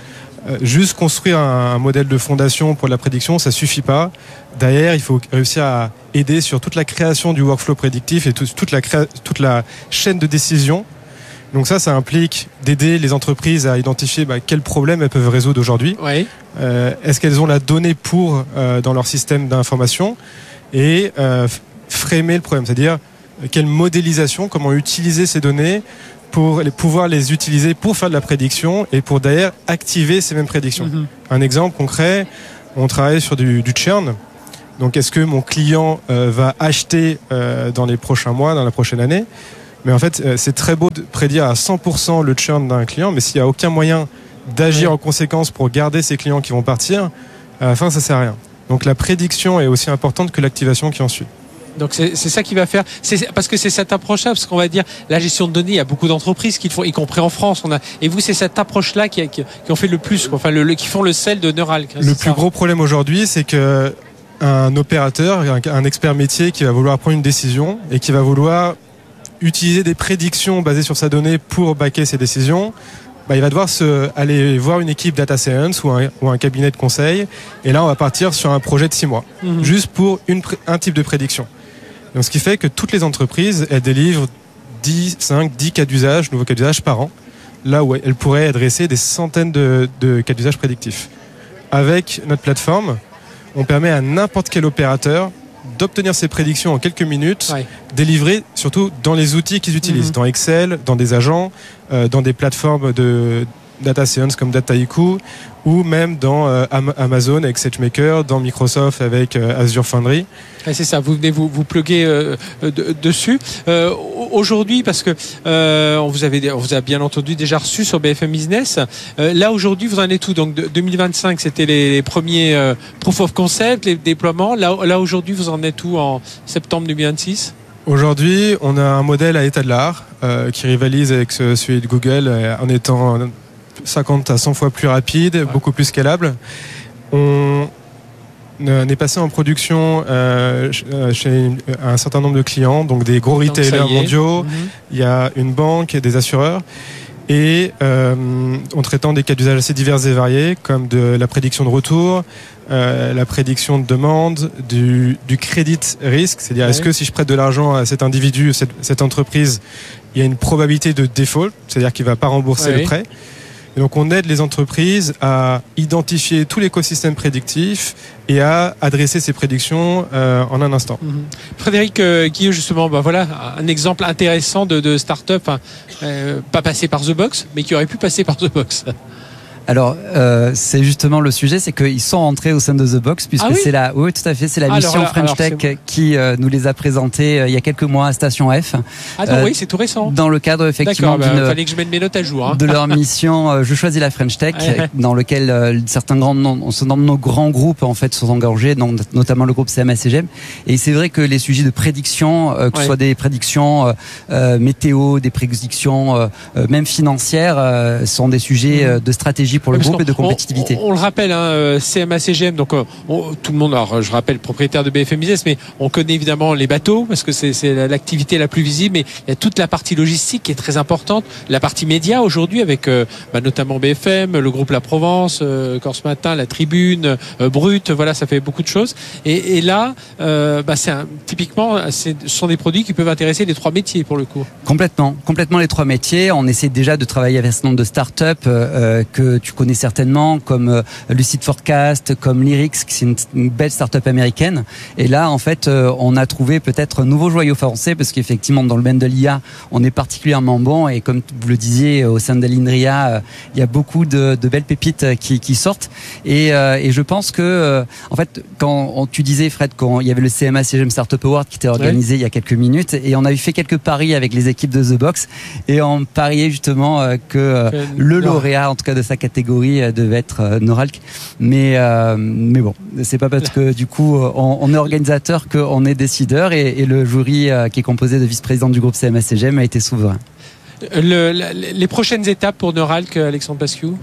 Euh, juste construire un, un modèle de fondation pour la prédiction, ça suffit pas. Derrière, il faut réussir à aider sur toute la création du workflow prédictif et tout, toute, la créa- toute la chaîne de décision. Donc ça, ça implique d'aider les entreprises à identifier bah, quels problèmes elles peuvent résoudre aujourd'hui. Oui. Euh, est-ce qu'elles ont la donnée pour euh, dans leur système d'information et euh, framer le problème, c'est-à-dire euh, quelle modélisation, comment utiliser ces données pour les, pouvoir les utiliser pour faire de la prédiction et pour d'ailleurs activer ces mêmes prédictions. Mm-hmm. Un exemple concret, on travaille sur du, du churn. Donc est-ce que mon client euh, va acheter euh, dans les prochains mois, dans la prochaine année ? Mais en fait, euh, c'est très beau de prédire à cent pour cent le churn d'un client, mais s'il n'y a aucun moyen d'agir en conséquence pour garder ces clients qui vont partir, à la fin, ça ne sert à rien. Donc la prédiction est aussi importante que l'activation qui en suit. Donc c'est, c'est ça qui va faire, c'est, parce que c'est cette approche-là, parce qu'on va dire la gestion de données, il y a beaucoup d'entreprises qui le font, y compris en France. On a, et vous, c'est cette approche-là qui, qui, qui ont fait le plus, quoi. Enfin, le, le, qui font le sel de Neuralk. Le plus ça. Gros problème aujourd'hui, c'est que un opérateur, un, un expert métier qui va vouloir prendre une décision et qui va vouloir utiliser des prédictions basées sur sa donnée pour backer ses décisions, bah, il va devoir se, aller voir une équipe data science ou un, ou un cabinet de conseil. Et là, on va partir sur un projet de six mois, mmh. juste pour une, un type de prédiction. Donc, ce qui fait que toutes les entreprises, elles délivrent dix, cinq, dix cas d'usage, nouveaux cas d'usage par an, là où elles pourraient adresser des centaines de, de cas d'usage prédictifs. Avec notre plateforme, on permet à n'importe quel opérateur d'obtenir ces prédictions en quelques minutes, ouais. délivrées surtout dans les outils qu'ils utilisent, mmh. dans Excel, dans des agents, euh, dans des plateformes de data science comme Dataiku, ou même dans euh, Amazon avec SageMaker, dans Microsoft avec euh, Azure Foundry. Ouais, c'est ça, vous venez vous, vous pluguer euh, de, dessus. Euh, aujourd'hui, parce que euh, on, vous avait, on vous a bien entendu déjà reçu sur B F M Business, euh, là aujourd'hui vous en êtes où ? Donc de, deux mille vingt-cinq c'était les, les premiers euh, proof of concept, les déploiements. Là, là aujourd'hui vous en êtes où en septembre deux mille vingt-six ? Aujourd'hui on a un modèle à l'état de l'art euh, qui rivalise avec celui de Google euh, en étant cinquante à cent fois plus rapide, ouais. beaucoup plus scalable. On est passé en production euh, chez un certain nombre de clients, donc des gros retailers mondiaux. Mm-hmm. Il y a une banque et des assureurs. Et euh, en traitant des cas d'usage assez divers et variés, comme de la prédiction de retour, euh, la prédiction de demande, du, du credit risk, c'est-à-dire ouais. est-ce que si je prête de l'argent à cet individu, cette, cette entreprise, il y a une probabilité de default, c'est-à-dire qu'il ne va pas rembourser ouais. le prêt. Et donc on aide les entreprises à identifier tout l'écosystème prédictif et à adresser ces prédictions euh, en un instant. Mmh. Frédéric euh, Guillot, justement, bah voilà un exemple intéressant de, de start-up, hein, euh, pas passé par The Box, mais qui aurait pu passer par The Box. Alors, euh, c'est justement le sujet, c'est qu'ils sont entrés au sein de The Box, puisque ah oui c'est la, oui, tout à fait, c'est la alors mission là, French Tech bon. qui euh, nous les a présentés euh, il y a quelques mois à Station F. Ah non, euh, oui, c'est tout récent. Dans le cadre effectivement D'accord, d'une, bah, fallait que je mette mes notes à jour. Hein. De leur mission, euh, je choisis la French Tech, dans lequel euh, certains grands, non, dans nos grands groupes en fait sont engagés, donc notamment le groupe C M A C G M. Et c'est vrai que les sujets de prédiction, euh, que ce ouais. soit des prédictions euh, euh, météo, des prédictions euh, même financières, euh, sont des sujets euh, de stratégie pour le Parce groupe et de compétition. On, on le rappelle, hein, C M A C G M, donc on, tout le monde, alors je rappelle propriétaire de B F M Business, mais on connaît évidemment les bateaux parce que c'est, c'est l'activité la plus visible, mais il y a toute la partie logistique qui est très importante, la partie média aujourd'hui avec euh, bah, notamment B F M, le groupe La Provence, euh, Corse Matin, La Tribune, euh, Brut, voilà, ça fait beaucoup de choses. Et, et là, euh, bah, c'est un, typiquement, c'est, ce sont des produits qui peuvent intéresser les trois métiers pour le coup. Complètement, complètement les trois métiers. On essaie déjà de travailler avec un certain nombre de startups euh, que tu connais certainement, comme euh, Lucid Forecast, comme Lyrics, qui c'est une, une belle start-up américaine. Et là, en fait, euh, on a trouvé peut-être un nouveau joyau français, parce qu'effectivement, dans le domaine de l'I A, on est particulièrement bon. Et comme vous le disiez, au sein de l'INRIA, euh, il y a beaucoup de, de belles pépites qui, qui sortent. Et, euh, et je pense que, euh, en fait, quand on, tu disais, Fred, quand il y avait le C M A C G M Startup Award qui était organisé ouais. il y a quelques minutes, et on a eu fait quelques paris avec les équipes de The Box, et on pariait justement euh, que euh, le lauréat, en tout cas de sa catégorie, euh, devait être euh, Neuralk, mais euh, mais bon, c'est pas parce que du coup on, on est organisateur qu'on est décideur, et, et le jury euh, qui est composé de vice-présidents du groupe C M A C G M a été souverain. Le, la, les prochaines étapes pour Neuralk, Alexandre Pasquiou?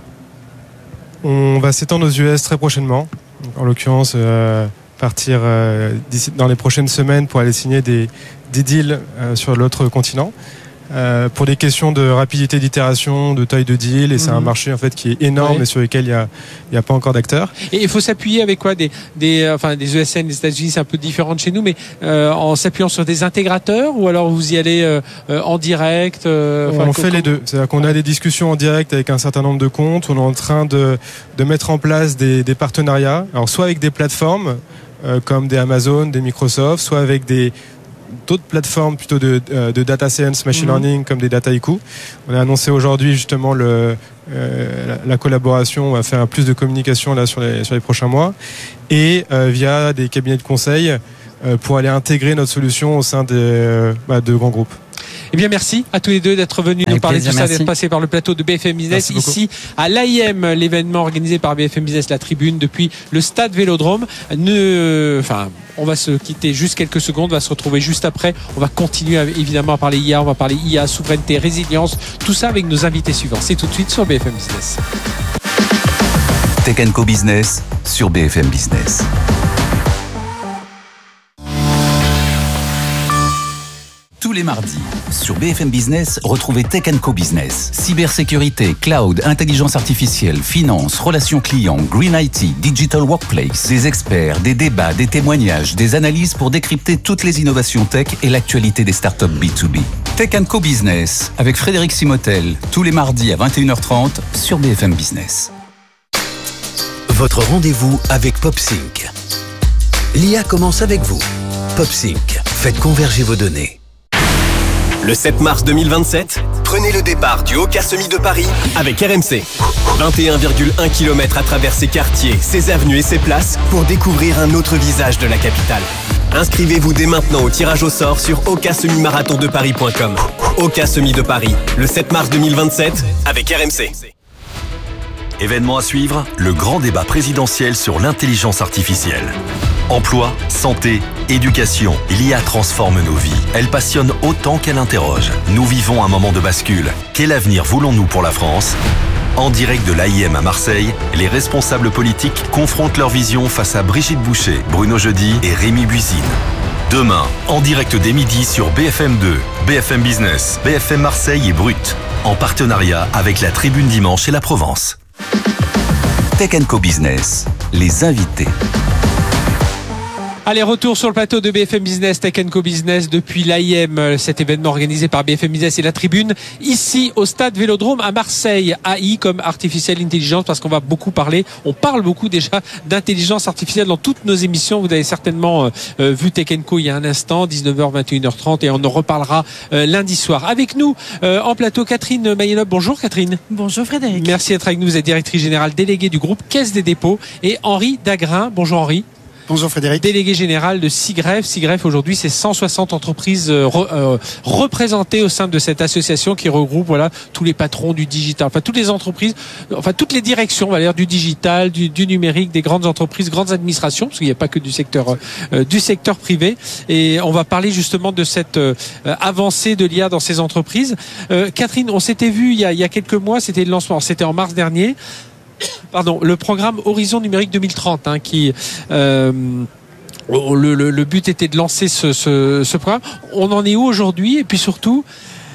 On va s'étendre aux U S très prochainement, en l'occurrence euh, partir euh, d'ici, dans les prochaines semaines pour aller signer des, des deals euh, sur l'autre continent. euh, pour des questions de rapidité d'itération, de taille de deal, et mmh. c'est un marché en fait qui est énorme ouais. et sur lequel il y a, il y a pas encore d'acteurs. Et il faut s'appuyer avec quoi, des, des, enfin des E S N des États-Unis, c'est un peu différent de chez nous, mais euh, en s'appuyant sur des intégrateurs, ou alors vous y allez euh, en direct. Euh, on fait les deux. C'est-à-dire qu'on a des discussions en direct avec un certain nombre de comptes. On est en train de, de mettre en place des, des partenariats. Alors soit avec des plateformes euh, comme des Amazon, des Microsoft, soit avec des d'autres plateformes plutôt de, de data science, machine mmh. learning comme des Dataiku. On a annoncé aujourd'hui justement le, euh, la, la collaboration. On va faire plus de communication là sur les, sur les prochains mois, et euh, via des cabinets de conseil euh, pour aller intégrer notre solution au sein des, euh, bah, de grands groupes. Eh bien, merci à tous les deux d'être venus Avec nous parler plaisir, de tout ça, merci. D'être passés par le plateau de B F M Business ici à l'A I M, l'événement organisé par B F M Business, la Tribune, depuis le stade Vélodrome. Ne... Enfin, on va se quitter juste quelques secondes, on va se retrouver juste après. On va continuer évidemment à parler I A, on va parler I A, souveraineté, résilience, tout ça avec nos invités suivants. C'est tout de suite sur B F M Business. Tech and Co Business sur B F M Business. Tous les mardis, sur B F M Business, retrouvez Tech and Co Business. Cybersécurité, cloud, intelligence artificielle, finance, relations clients, green I T, digital workplace. Des experts, des débats, des témoignages, des analyses pour décrypter toutes les innovations tech et l'actualité des startups B deux B. Tech and Co Business, avec Frédéric Simotel, tous les mardis à vingt et une heures trente sur B F M Business. Votre rendez-vous avec PopSync. L'I A commence avec vous. PopSync, faites converger vos données. Le sept mars deux mille vingt-sept, prenez le départ du Haut-Cassemi de Paris avec R M C. vingt et un virgule un kilomètres à travers ses quartiers, ses avenues et ses places pour découvrir un autre visage de la capitale. Inscrivez-vous dès maintenant au tirage au sort sur haut cassemi marathon de paris point com. Haut-Cassemi de Paris, le sept mars deux mille vingt-sept avec R M C. Événement à suivre, le grand débat présidentiel sur l'intelligence artificielle. Emploi, santé, éducation, l'I A transforme nos vies. Elle passionne autant qu'elle interroge. Nous vivons un moment de bascule. Quel avenir voulons-nous pour la France ? En direct de l'A I M à Marseille, les responsables politiques confrontent leur vision face à Brigitte Boucher, Bruno Jeudi et Rémi Buisine. Demain, en direct dès midi sur B F M deux, B F M Business, B F M Marseille et Brut, en partenariat avec la Tribune Dimanche et la Provence. Tech and Co Business, les invités. Allez, retour sur le plateau de B F M Business, Tech and Co Business depuis l'A I M, cet événement organisé par B F M Business et la Tribune, ici au stade Vélodrome à Marseille. A I comme Artificial Intelligence, parce qu'on va beaucoup parler, on parle beaucoup déjà d'intelligence artificielle dans toutes nos émissions. Vous avez certainement euh, vu Tech and Co il y a un instant, dix-neuf heures, vingt et une heures trente, et on en reparlera euh, lundi soir. Avec nous euh, en plateau, Catherine Mayenop. Bonjour Catherine. Bonjour Frédéric. Merci d'être avec nous. Vous êtes directrice générale déléguée du groupe Caisse des dépôts, et Henri Dagrin. Bonjour Henri. Bonjour Frédéric. Délégué général de SIGREF. SIGREF, aujourd'hui, c'est cent soixante entreprises re, euh, représentées au sein de cette association qui regroupe voilà, tous les patrons du digital, enfin toutes les entreprises, enfin toutes les directions, on va dire, du digital, du, du numérique, des grandes entreprises, grandes administrations, parce qu'il n'y a pas que du secteur, euh, du secteur privé. Et on va parler justement de cette euh, avancée de l'I A dans ces entreprises. Euh, Catherine, on s'était vu il y a, il y a quelques mois, c'était le lancement, c'était en mars dernier. Pardon, le programme Horizon Numérique deux mille trente, hein, qui euh, le, le, le but était de lancer ce, ce, ce programme. On en est où aujourd'hui? Et puis surtout,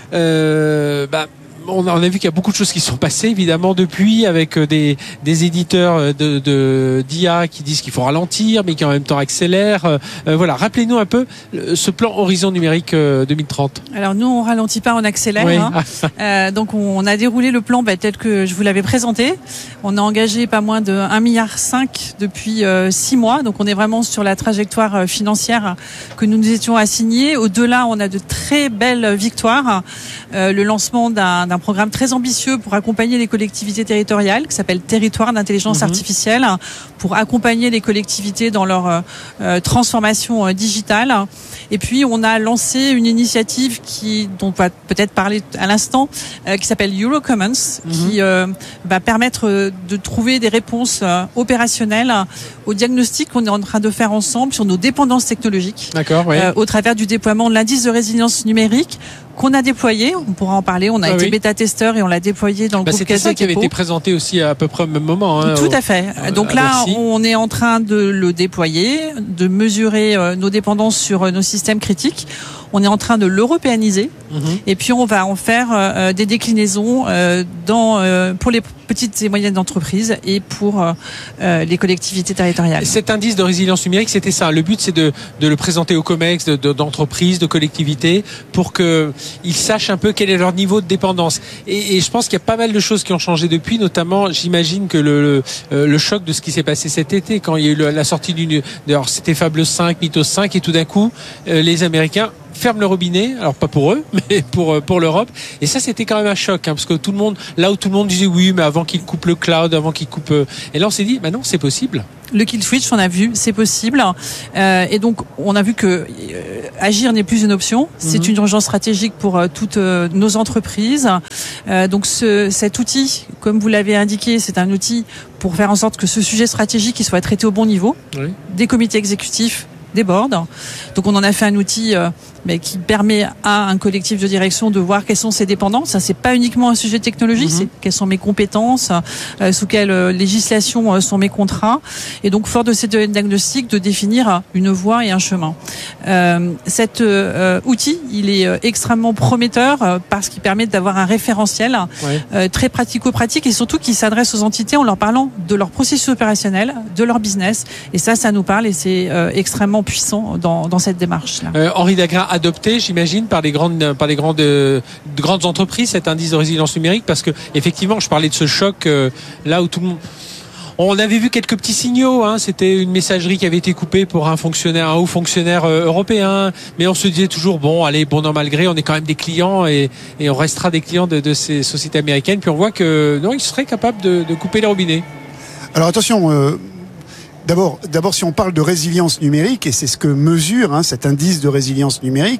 euh, bah, on a, on a vu qu'il y a beaucoup de choses qui sont passées évidemment depuis, avec des, des éditeurs de, de, d'I A qui disent qu'il faut ralentir mais qui en même temps accélèrent. Euh, voilà, rappelez-nous un peu ce plan Horizon Numérique deux mille trente. Alors nous on ralentit pas, on accélère. Oui. Hein. euh, donc on a déroulé le plan bah, tel que je vous l'avais présenté. On a engagé pas moins de un virgule cinq milliard depuis euh, six mois. Donc on est vraiment sur la trajectoire financière que nous nous étions assignés. Au-delà, on a de très belles victoires. Euh, le lancement d'un, d'un un programme très ambitieux pour accompagner les collectivités territoriales qui s'appelle Territoire d'intelligence mmh. artificielle, pour accompagner les collectivités dans leur euh, transformation euh, digitale. Et puis on a lancé une initiative qui, dont on va peut-être parler à l'instant, euh, qui s'appelle Eurocommons, mmh. qui euh, va permettre de trouver des réponses euh, opérationnelles au diagnostic qu'on est en train de faire ensemble sur nos dépendances technologiques. D'accord, oui. euh, au travers du déploiement de l'indice de résilience numérique qu'on a déployé, on pourra en parler, on a ah été oui. bêta-testeur et on l'a déployé dans le bah groupe Caisse des dépôts. C'était ça qui avait été présenté aussi à peu près au même moment. Hein, Tout au, à fait. Donc là, Bercy. On est en train de le déployer, de mesurer euh, nos dépendances sur euh, nos systèmes critiques. On est en train de l'européaniser. Mmh. Et puis on va en faire euh, des déclinaisons euh, dans, euh, pour les petites et moyennes entreprises et pour euh, les collectivités territoriales. Cet indice de résilience numérique, c'était ça. Le but, c'est de, de le présenter aux COMEX, de, de, d'entreprises, de collectivités, pour qu'ils sachent un peu quel est leur niveau de dépendance. Et, et je pense qu'il y a pas mal de choses qui ont changé depuis, notamment, j'imagine que le, le, le choc de ce qui s'est passé cet été, quand il y a eu la sortie d'une... Alors, c'était Fable cinq, Mythos cinq, et tout d'un coup, euh, les Américains ferment le robinet, alors pas pour eux, mais pour pour l'Europe. Et ça, c'était quand même un choc, hein, parce que tout le monde, là où tout le monde disait oui, mais avant qu'ils coupent le cloud, avant qu'ils coupent, et là on s'est dit, bah non, c'est possible. Le kill switch, on a vu, c'est possible. Euh, et donc, on a vu que euh, agir n'est plus une option. C'est mm-hmm. une urgence stratégique pour euh, toutes euh, nos entreprises. Euh, donc, ce, cet outil, comme vous l'avez indiqué, c'est un outil pour faire en sorte que ce sujet stratégique il soit traité au bon niveau. Oui. Des comités exécutifs, des boards. Donc, on en a fait un outil euh, mais qui permet à un collectif de direction de voir quelles sont ses dépendances. Ça, c'est pas uniquement un sujet technologique, mm-hmm. c'est quelles sont mes compétences, euh, sous quelle euh, législation euh, sont mes contrats. Et donc, fort de ces diagnostics, de définir une voie et un chemin. Euh, cet euh, outil, il est euh, extrêmement prometteur euh, parce qu'il permet d'avoir un référentiel ouais. euh, très pratico-pratique et surtout qui s'adresse aux entités en leur parlant de leur processus opérationnel, de leur business. Et ça, ça nous parle et c'est euh, extrêmement puissant dans, dans cette démarche-là. Euh, Henri Dagrin, adopté, j'imagine, par les grandes, par les grandes, euh, grandes entreprises, cet indice de résilience numérique, parce que effectivement, je parlais de ce choc euh, là où tout le monde. On avait vu quelques petits signaux, hein. C'était une messagerie qui avait été coupée pour un fonctionnaire, un haut fonctionnaire euh, européen, mais on se disait toujours bon, allez, bon non mal gré, on est quand même des clients et, et on restera des clients de, de ces sociétés américaines. Puis on voit que non, ils seraient capables de, de couper les robinets. Alors attention. Euh... D'abord, d'abord, si on parle de résilience numérique, et c'est ce que mesure hein, cet indice de résilience numérique,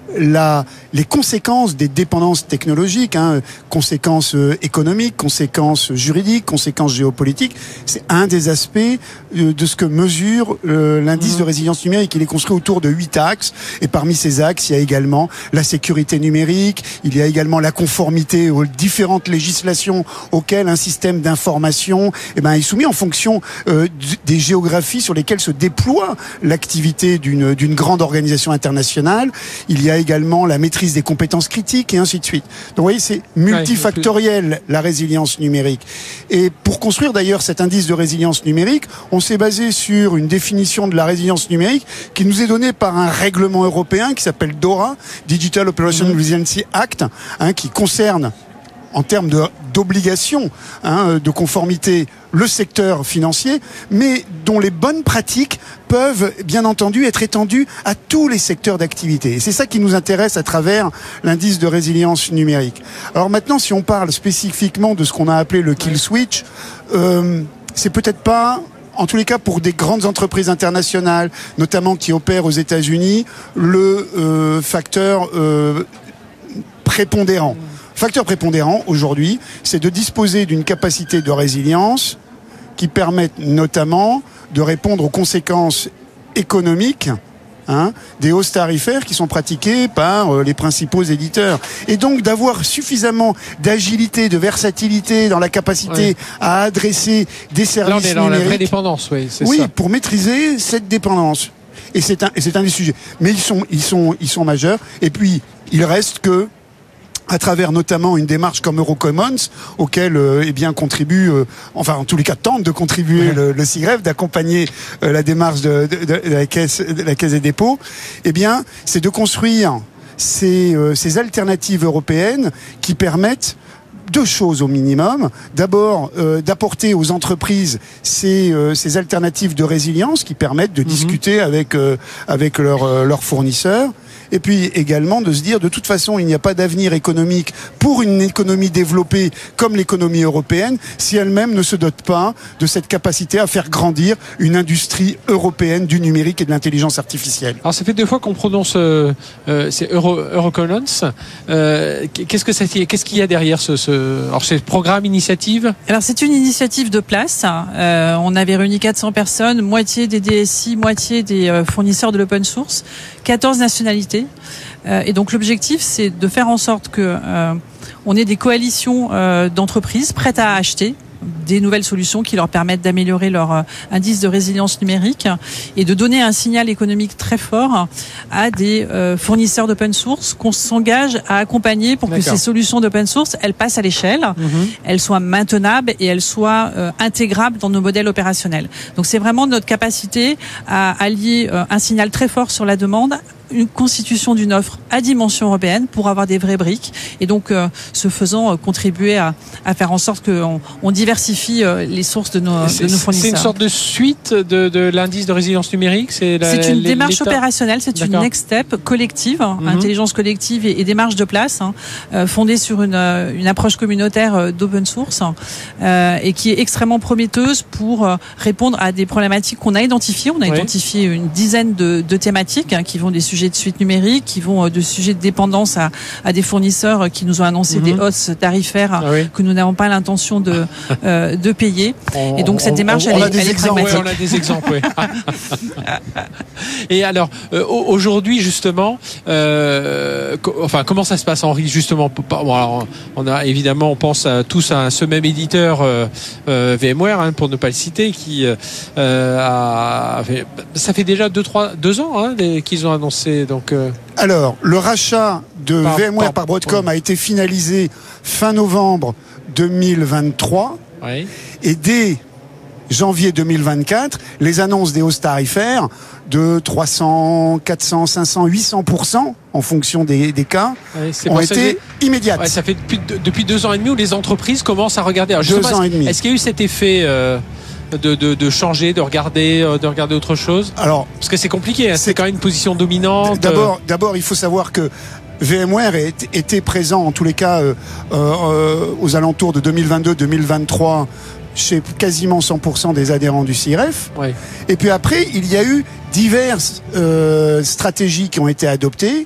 la, les conséquences des dépendances technologiques, hein, conséquences euh, économiques, conséquences juridiques, conséquences géopolitiques, c'est un des aspects euh, de ce que mesure euh, l'indice mmh. de résilience numérique. Il est construit autour de huit axes, et parmi ces axes, il y a également la sécurité numérique, il y a également la conformité aux différentes législations auxquelles un système d'information eh ben, est soumis en fonction euh, des géographies sur lesquelles se déploie l'activité d'une d'une grande organisation internationale. Il y a également la maîtrise des compétences critiques et ainsi de suite. Donc vous voyez, c'est multifactoriel la résilience numérique. Et pour construire d'ailleurs cet indice de résilience numérique, on s'est basé sur une définition de la résilience numérique qui nous est donnée par un règlement européen qui s'appelle DORA, Digital Operation mmh. Resiliency Act, hein, qui concerne en termes de, d'obligation hein, de conformité le secteur financier, mais dont les bonnes pratiques peuvent bien entendu être étendues à tous les secteurs d'activité. Et c'est ça qui nous intéresse à travers l'indice de résilience numérique. Alors maintenant, si on parle spécifiquement de ce qu'on a appelé le kill switch, euh, c'est peut-être pas... En tous les cas, pour des grandes entreprises internationales, notamment qui opèrent aux États-Unis, le euh, facteur euh, prépondérant. Facteur prépondérant, aujourd'hui, c'est de disposer d'une capacité de résilience qui permette notamment de répondre aux conséquences économiques hein, des hausses tarifaires qui sont pratiquées par euh, les principaux éditeurs. Et donc d'avoir suffisamment d'agilité, de versatilité dans la capacité oui. à adresser des services numériques. Là, on est dans la vraie dépendance, oui, c'est oui, ça. Pour maîtriser cette dépendance. Et c'est un, et c'est un des sujets. Mais ils sont, ils sont, ils sont majeurs. Et puis, il reste que à travers notamment une démarche comme Eurocommons, auquel euh, eh bien contribue, euh, enfin en tous les cas tente de contribuer ouais. le, le C I R E F, d'accompagner euh, la démarche de, de, de, de la caisse, de la caisse des dépôts. Eh bien, c'est de construire ces, euh, ces alternatives européennes qui permettent deux choses au minimum. D'abord, euh, d'apporter aux entreprises ces, euh, ces alternatives de résilience qui permettent de mmh. discuter avec euh, avec leurs euh, leurs fournisseurs. Et puis également de se dire, de toute façon, il n'y a pas d'avenir économique pour une économie développée comme l'économie européenne si elle-même ne se dote pas de cette capacité à faire grandir une industrie européenne du numérique et de l'intelligence artificielle. Alors ça fait deux fois qu'on prononce euh, euh, c'est Euro, Eurocommons. Euh, qu'est-ce que ça, qu'est-ce qu'il y a derrière ce, ce alors c'est programme, initiative? Alors c'est une initiative de place. Euh, on avait réuni quatre cents personnes, moitié des D S I, moitié des euh, fournisseurs de l'open source, quatorze nationalités. Euh, et donc l'objectif, c'est de faire en sorte que euh, on ait des coalitions euh, d'entreprises prêtes à acheter des nouvelles solutions qui leur permettent d'améliorer leur euh, indice de résilience numérique et de donner un signal économique très fort à des euh, fournisseurs d'open source qu'on s'engage à accompagner pour D'accord. que ces solutions d'open source, elles passent à l'échelle, mm-hmm. elles soient maintenables et elles soient euh, intégrables dans nos modèles opérationnels. Donc c'est vraiment notre capacité à allier euh, un signal très fort sur la demande, une constitution d'une offre à dimension européenne pour avoir des vraies briques et donc euh, ce faisant euh, contribuer à, à faire en sorte qu'on on diversifie euh, les sources de nos, de nos fournisseurs. C'est une sorte de suite de, de l'indice de résilience numérique. C'est, la, c'est une démarche opérationnelle, c'est D'accord. une next step collective, mm-hmm. intelligence collective et, et démarche de place, hein, euh, fondée sur une, une approche communautaire euh, d'open source euh, et qui est extrêmement prometteuse pour euh, répondre à des problématiques qu'on a identifiées. On a oui. identifié une dizaine de, de thématiques hein, qui vont des sujets de suite numérique, qui vont de sujets de dépendance à, à des fournisseurs qui nous ont annoncé mm-hmm. des hausses tarifaires ah oui. que nous n'avons pas l'intention de, euh, de payer. On, et donc cette démarche, on, on elle, est, elle est pragmatique. Ouais, on a des exemples, oui. Et alors, euh, aujourd'hui, justement, euh, co- enfin, comment ça se passe, Henri, justement bon, alors, on a évidemment, on pense à, tous à ce même éditeur euh, euh, VMware, hein, pour ne pas le citer, qui euh, a fait, ça fait déjà deux, trois, deux ans hein, les, qu'ils ont annoncé. Donc, euh... Alors, le rachat de par, VMware par, par Broadcom ouais. a été finalisé fin novembre deux mille vingt-trois oui. et dès janvier deux mille vingt-quatre, les annonces des hausses tarifaires de trois cents, quatre cents, cinq cents, huit cents pour cent en fonction des, des cas ouais, ont été que... immédiates. Ouais, ça fait depuis, depuis deux ans et demi où les entreprises commencent à regarder. Alors, deux ans et demi. Est-ce qu'il y a eu cet effet euh... De, de, de changer, de regarder, de regarder autre chose. Alors, parce que c'est compliqué, hein, c'est, c'est quand même une position dominante. D'abord, d'abord, il faut savoir que VMware était présent, en tous les cas, euh, euh, aux alentours de deux mille vingt-deux deux mille vingt-trois, chez quasiment cent pour cent des adhérents du C I R E F. Ouais. Et puis après, il y a eu diverses euh, stratégies qui ont été adoptées.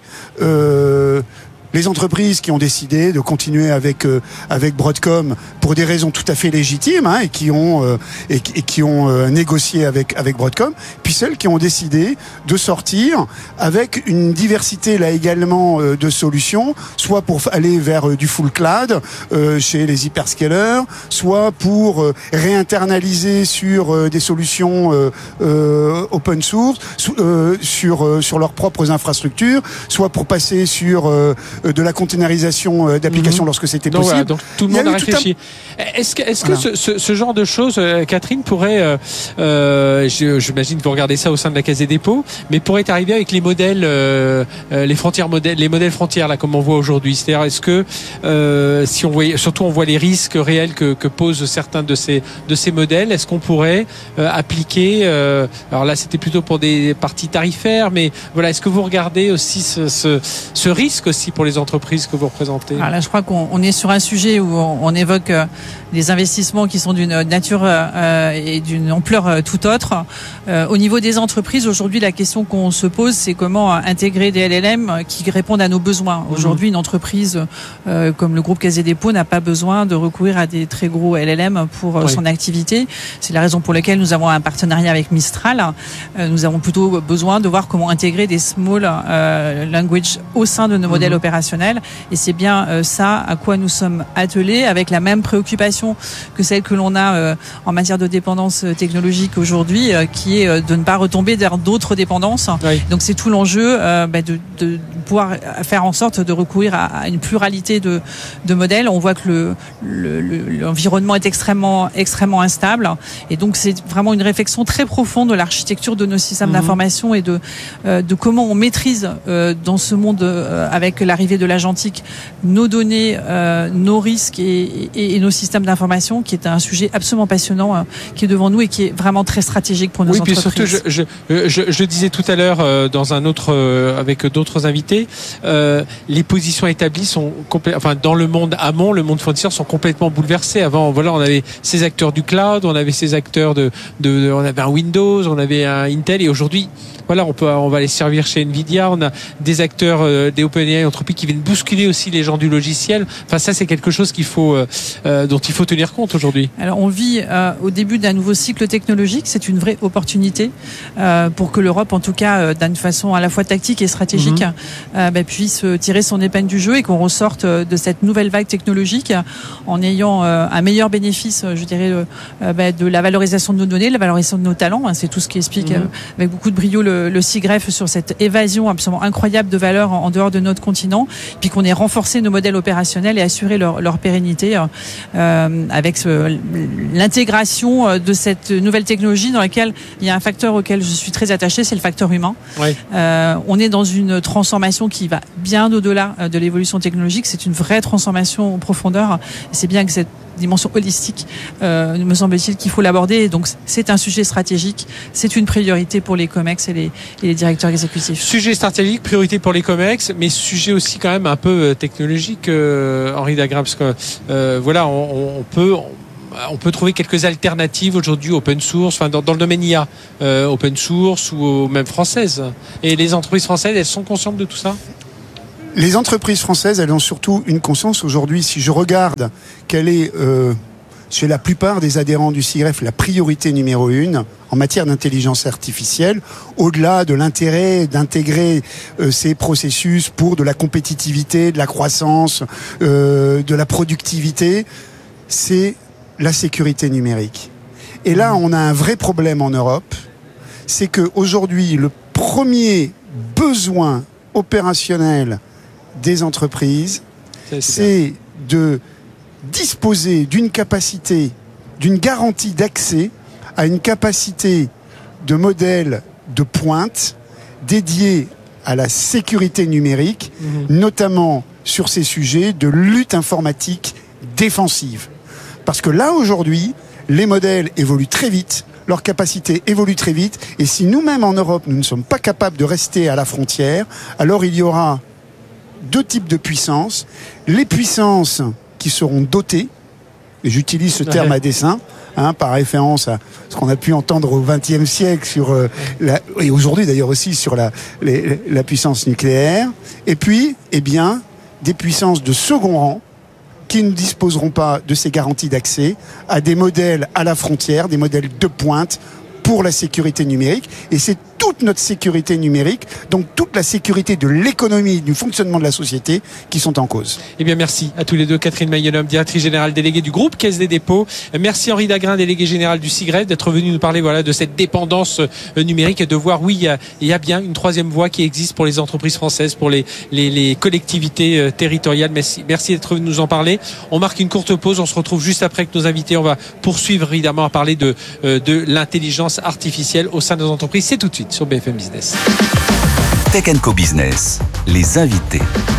Euh, Les entreprises qui ont décidé de continuer avec euh, avec Broadcom pour des raisons tout à fait légitimes hein, et qui ont euh, et, et qui ont euh, négocié avec avec Broadcom, puis celles qui ont décidé de sortir avec une diversité là également euh, de solutions, soit pour aller vers euh, du full cloud euh, chez les hyperscalers, soit pour euh, réinternaliser sur euh, des solutions euh, euh, open source, euh, sur euh, sur leurs propres infrastructures, soit pour passer sur euh, de la containerisation d'applications mmh. lorsque c'était donc, possible. Voilà, donc tout le monde a, a réfléchi. Un... Est-ce que, est-ce voilà. que ce, ce, ce genre de choses, euh, Catherine, pourrait, euh, euh, je, j'imagine que vous regardez ça au sein de la Caisse des dépôts, mais pourrait arriver avec les modèles, euh, les frontières modèles, les modèles frontières là, comme on voit aujourd'hui. C'est-à-dire, est-ce que euh, si on voit, surtout on voit les risques réels que, que posent certains de ces de ces modèles, est-ce qu'on pourrait euh, appliquer euh, alors là, c'était plutôt pour des parties tarifaires, mais voilà, est-ce que vous regardez aussi ce, ce, ce risque aussi pour les entreprises que vous représentez? Alors là, je crois qu'on on est sur un sujet où on, on évoque euh, des investissements qui sont d'une nature euh, et d'une ampleur euh, tout autre. Euh, au niveau des entreprises, aujourd'hui, la question qu'on se pose, c'est comment intégrer des L L M qui répondent à nos besoins. Aujourd'hui, une entreprise euh, comme le groupe Caisse des dépôts n'a pas besoin de recourir à des très gros L L M pour euh, oui. son activité. C'est la raison pour laquelle nous avons un partenariat avec Mistral. Euh, nous avons plutôt besoin de voir comment intégrer des small euh, language au sein de nos mmh. modèles opérationnels. Et c'est bien euh, ça à quoi nous sommes attelés, avec la même préoccupation que celle que l'on a euh, en matière de dépendance technologique aujourd'hui, euh, qui est euh, de ne pas retomber vers d'autres dépendances. Oui. Donc c'est tout l'enjeu euh, bah, de, de pouvoir faire en sorte de recourir à, à une pluralité de, de modèles. On voit que le, le, le, l'environnement est extrêmement, extrêmement instable. Et donc c'est vraiment une réflexion très profonde de l'architecture de nos systèmes mmh. d'information et de, euh, de comment on maîtrise euh, dans ce monde euh, avec l'arrivée de l'agentique nos données, euh, nos risques et, et, et nos systèmes d'information, qui est un sujet absolument passionnant euh, qui est devant nous et qui est vraiment très stratégique pour nos oui, entreprises. Oui, puis surtout, je, je, je, je disais tout à l'heure euh, dans un autre, euh, avec d'autres invités, euh, les positions établies sont complètement, enfin dans le monde amont, le monde fournisseur sont complètement bouleversés. Avant, voilà, on avait ces acteurs du cloud, on avait ces acteurs de, de, de on avait un Windows, on avait un Intel, et aujourd'hui voilà, on peut, on va les servir chez Nvidia. On a des acteurs, euh, des OpenAI, Anthropic qui viennent bousculer aussi les gens du logiciel. Enfin, ça, c'est quelque chose qu'il faut, euh, dont il faut tenir compte aujourd'hui. Alors, on vit euh, au début d'un nouveau cycle technologique. C'est une vraie opportunité euh, pour que l'Europe, en tout cas, euh, d'une façon à la fois tactique et stratégique, mmh. euh, bah, puisse tirer son épingle du jeu et qu'on ressorte de cette nouvelle vague technologique en ayant euh, un meilleur bénéfice, je dirais, euh, bah, de la valorisation de nos données, de la valorisation de nos talents. Hein, c'est tout ce qui explique mmh. euh, avec beaucoup de brio le, le SIGREF sur cette évasion absolument incroyable de valeur en, en dehors de notre continent, puis qu'on ait renforcé nos modèles opérationnels et assuré leur, leur pérennité euh, avec ce, l'intégration de cette nouvelle technologie dans laquelle il y a un facteur auquel je suis très attachée, c'est le facteur humain. Oui. Euh, on est dans une transformation qui va bien au-delà de l'évolution technologique. C'est une vraie transformation en profondeur. C'est bien que cette dimension holistique, euh, me semble-t-il qu'il faut l'aborder. Donc c'est un sujet stratégique, c'est une priorité pour les COMEX et les, et les directeurs exécutifs. Sujet stratégique, priorité pour les COMEX, mais sujet aussi quand même un peu technologique, euh, Henri Dagrin, parce que euh, voilà, on, on peut... On... On peut trouver quelques alternatives aujourd'hui open source, enfin dans, dans le domaine I A, euh, open source ou même françaises. Et les entreprises françaises, elles sont conscientes de tout ça ? Les entreprises françaises, elles ont surtout une conscience aujourd'hui. Si je regarde quelle est, euh, chez la plupart des adhérents du SIGREF, la priorité numéro une en matière d'intelligence artificielle, au-delà de l'intérêt d'intégrer euh, ces processus pour de la compétitivité, de la croissance, euh, de la productivité, c'est la sécurité numérique. Et là, on a un vrai problème en Europe, c'est qu'aujourd'hui, le premier besoin opérationnel des entreprises, c'est, c'est de disposer d'une capacité, d'une garantie d'accès à une capacité de modèle de pointe dédiée à la sécurité numérique, mmh. notamment sur ces sujets de lutte informatique défensive. Parce que là, aujourd'hui, les modèles évoluent très vite, leurs capacités évoluent très vite, et si nous-mêmes en Europe, nous ne sommes pas capables de rester à la frontière, alors il y aura deux types de puissances. Les puissances qui seront dotées, et j'utilise ce terme à dessein, hein, par référence à ce qu'on a pu entendre au vingtième siècle, sur, euh, la, et aujourd'hui d'ailleurs aussi sur la, les, la puissance nucléaire, et puis, eh bien, des puissances de second rang, qui ne disposeront pas de ces garanties d'accès à des modèles à la frontière, des modèles de pointe pour la sécurité numérique. Et c'est toute notre sécurité numérique, donc toute la sécurité de l'économie, du fonctionnement de la société qui sont en cause. Eh bien, merci à tous les deux. Catherine Mayenhomme, directrice générale déléguée du groupe Caisse des dépôts. Merci Henri Dagrin, délégué général du SIGREF, d'être venu nous parler voilà, de cette dépendance numérique et de voir, oui, il y, a, il y a bien une troisième voie qui existe pour les entreprises françaises, pour les, les, les collectivités territoriales. Merci, merci d'être venu nous en parler. On marque une courte pause. On se retrouve juste après avec nos invités. On va poursuivre évidemment à parler de, de l'intelligence artificielle au sein des entreprises. C'est tout de suite sur B F M Business. Tech and Co Business, les invités.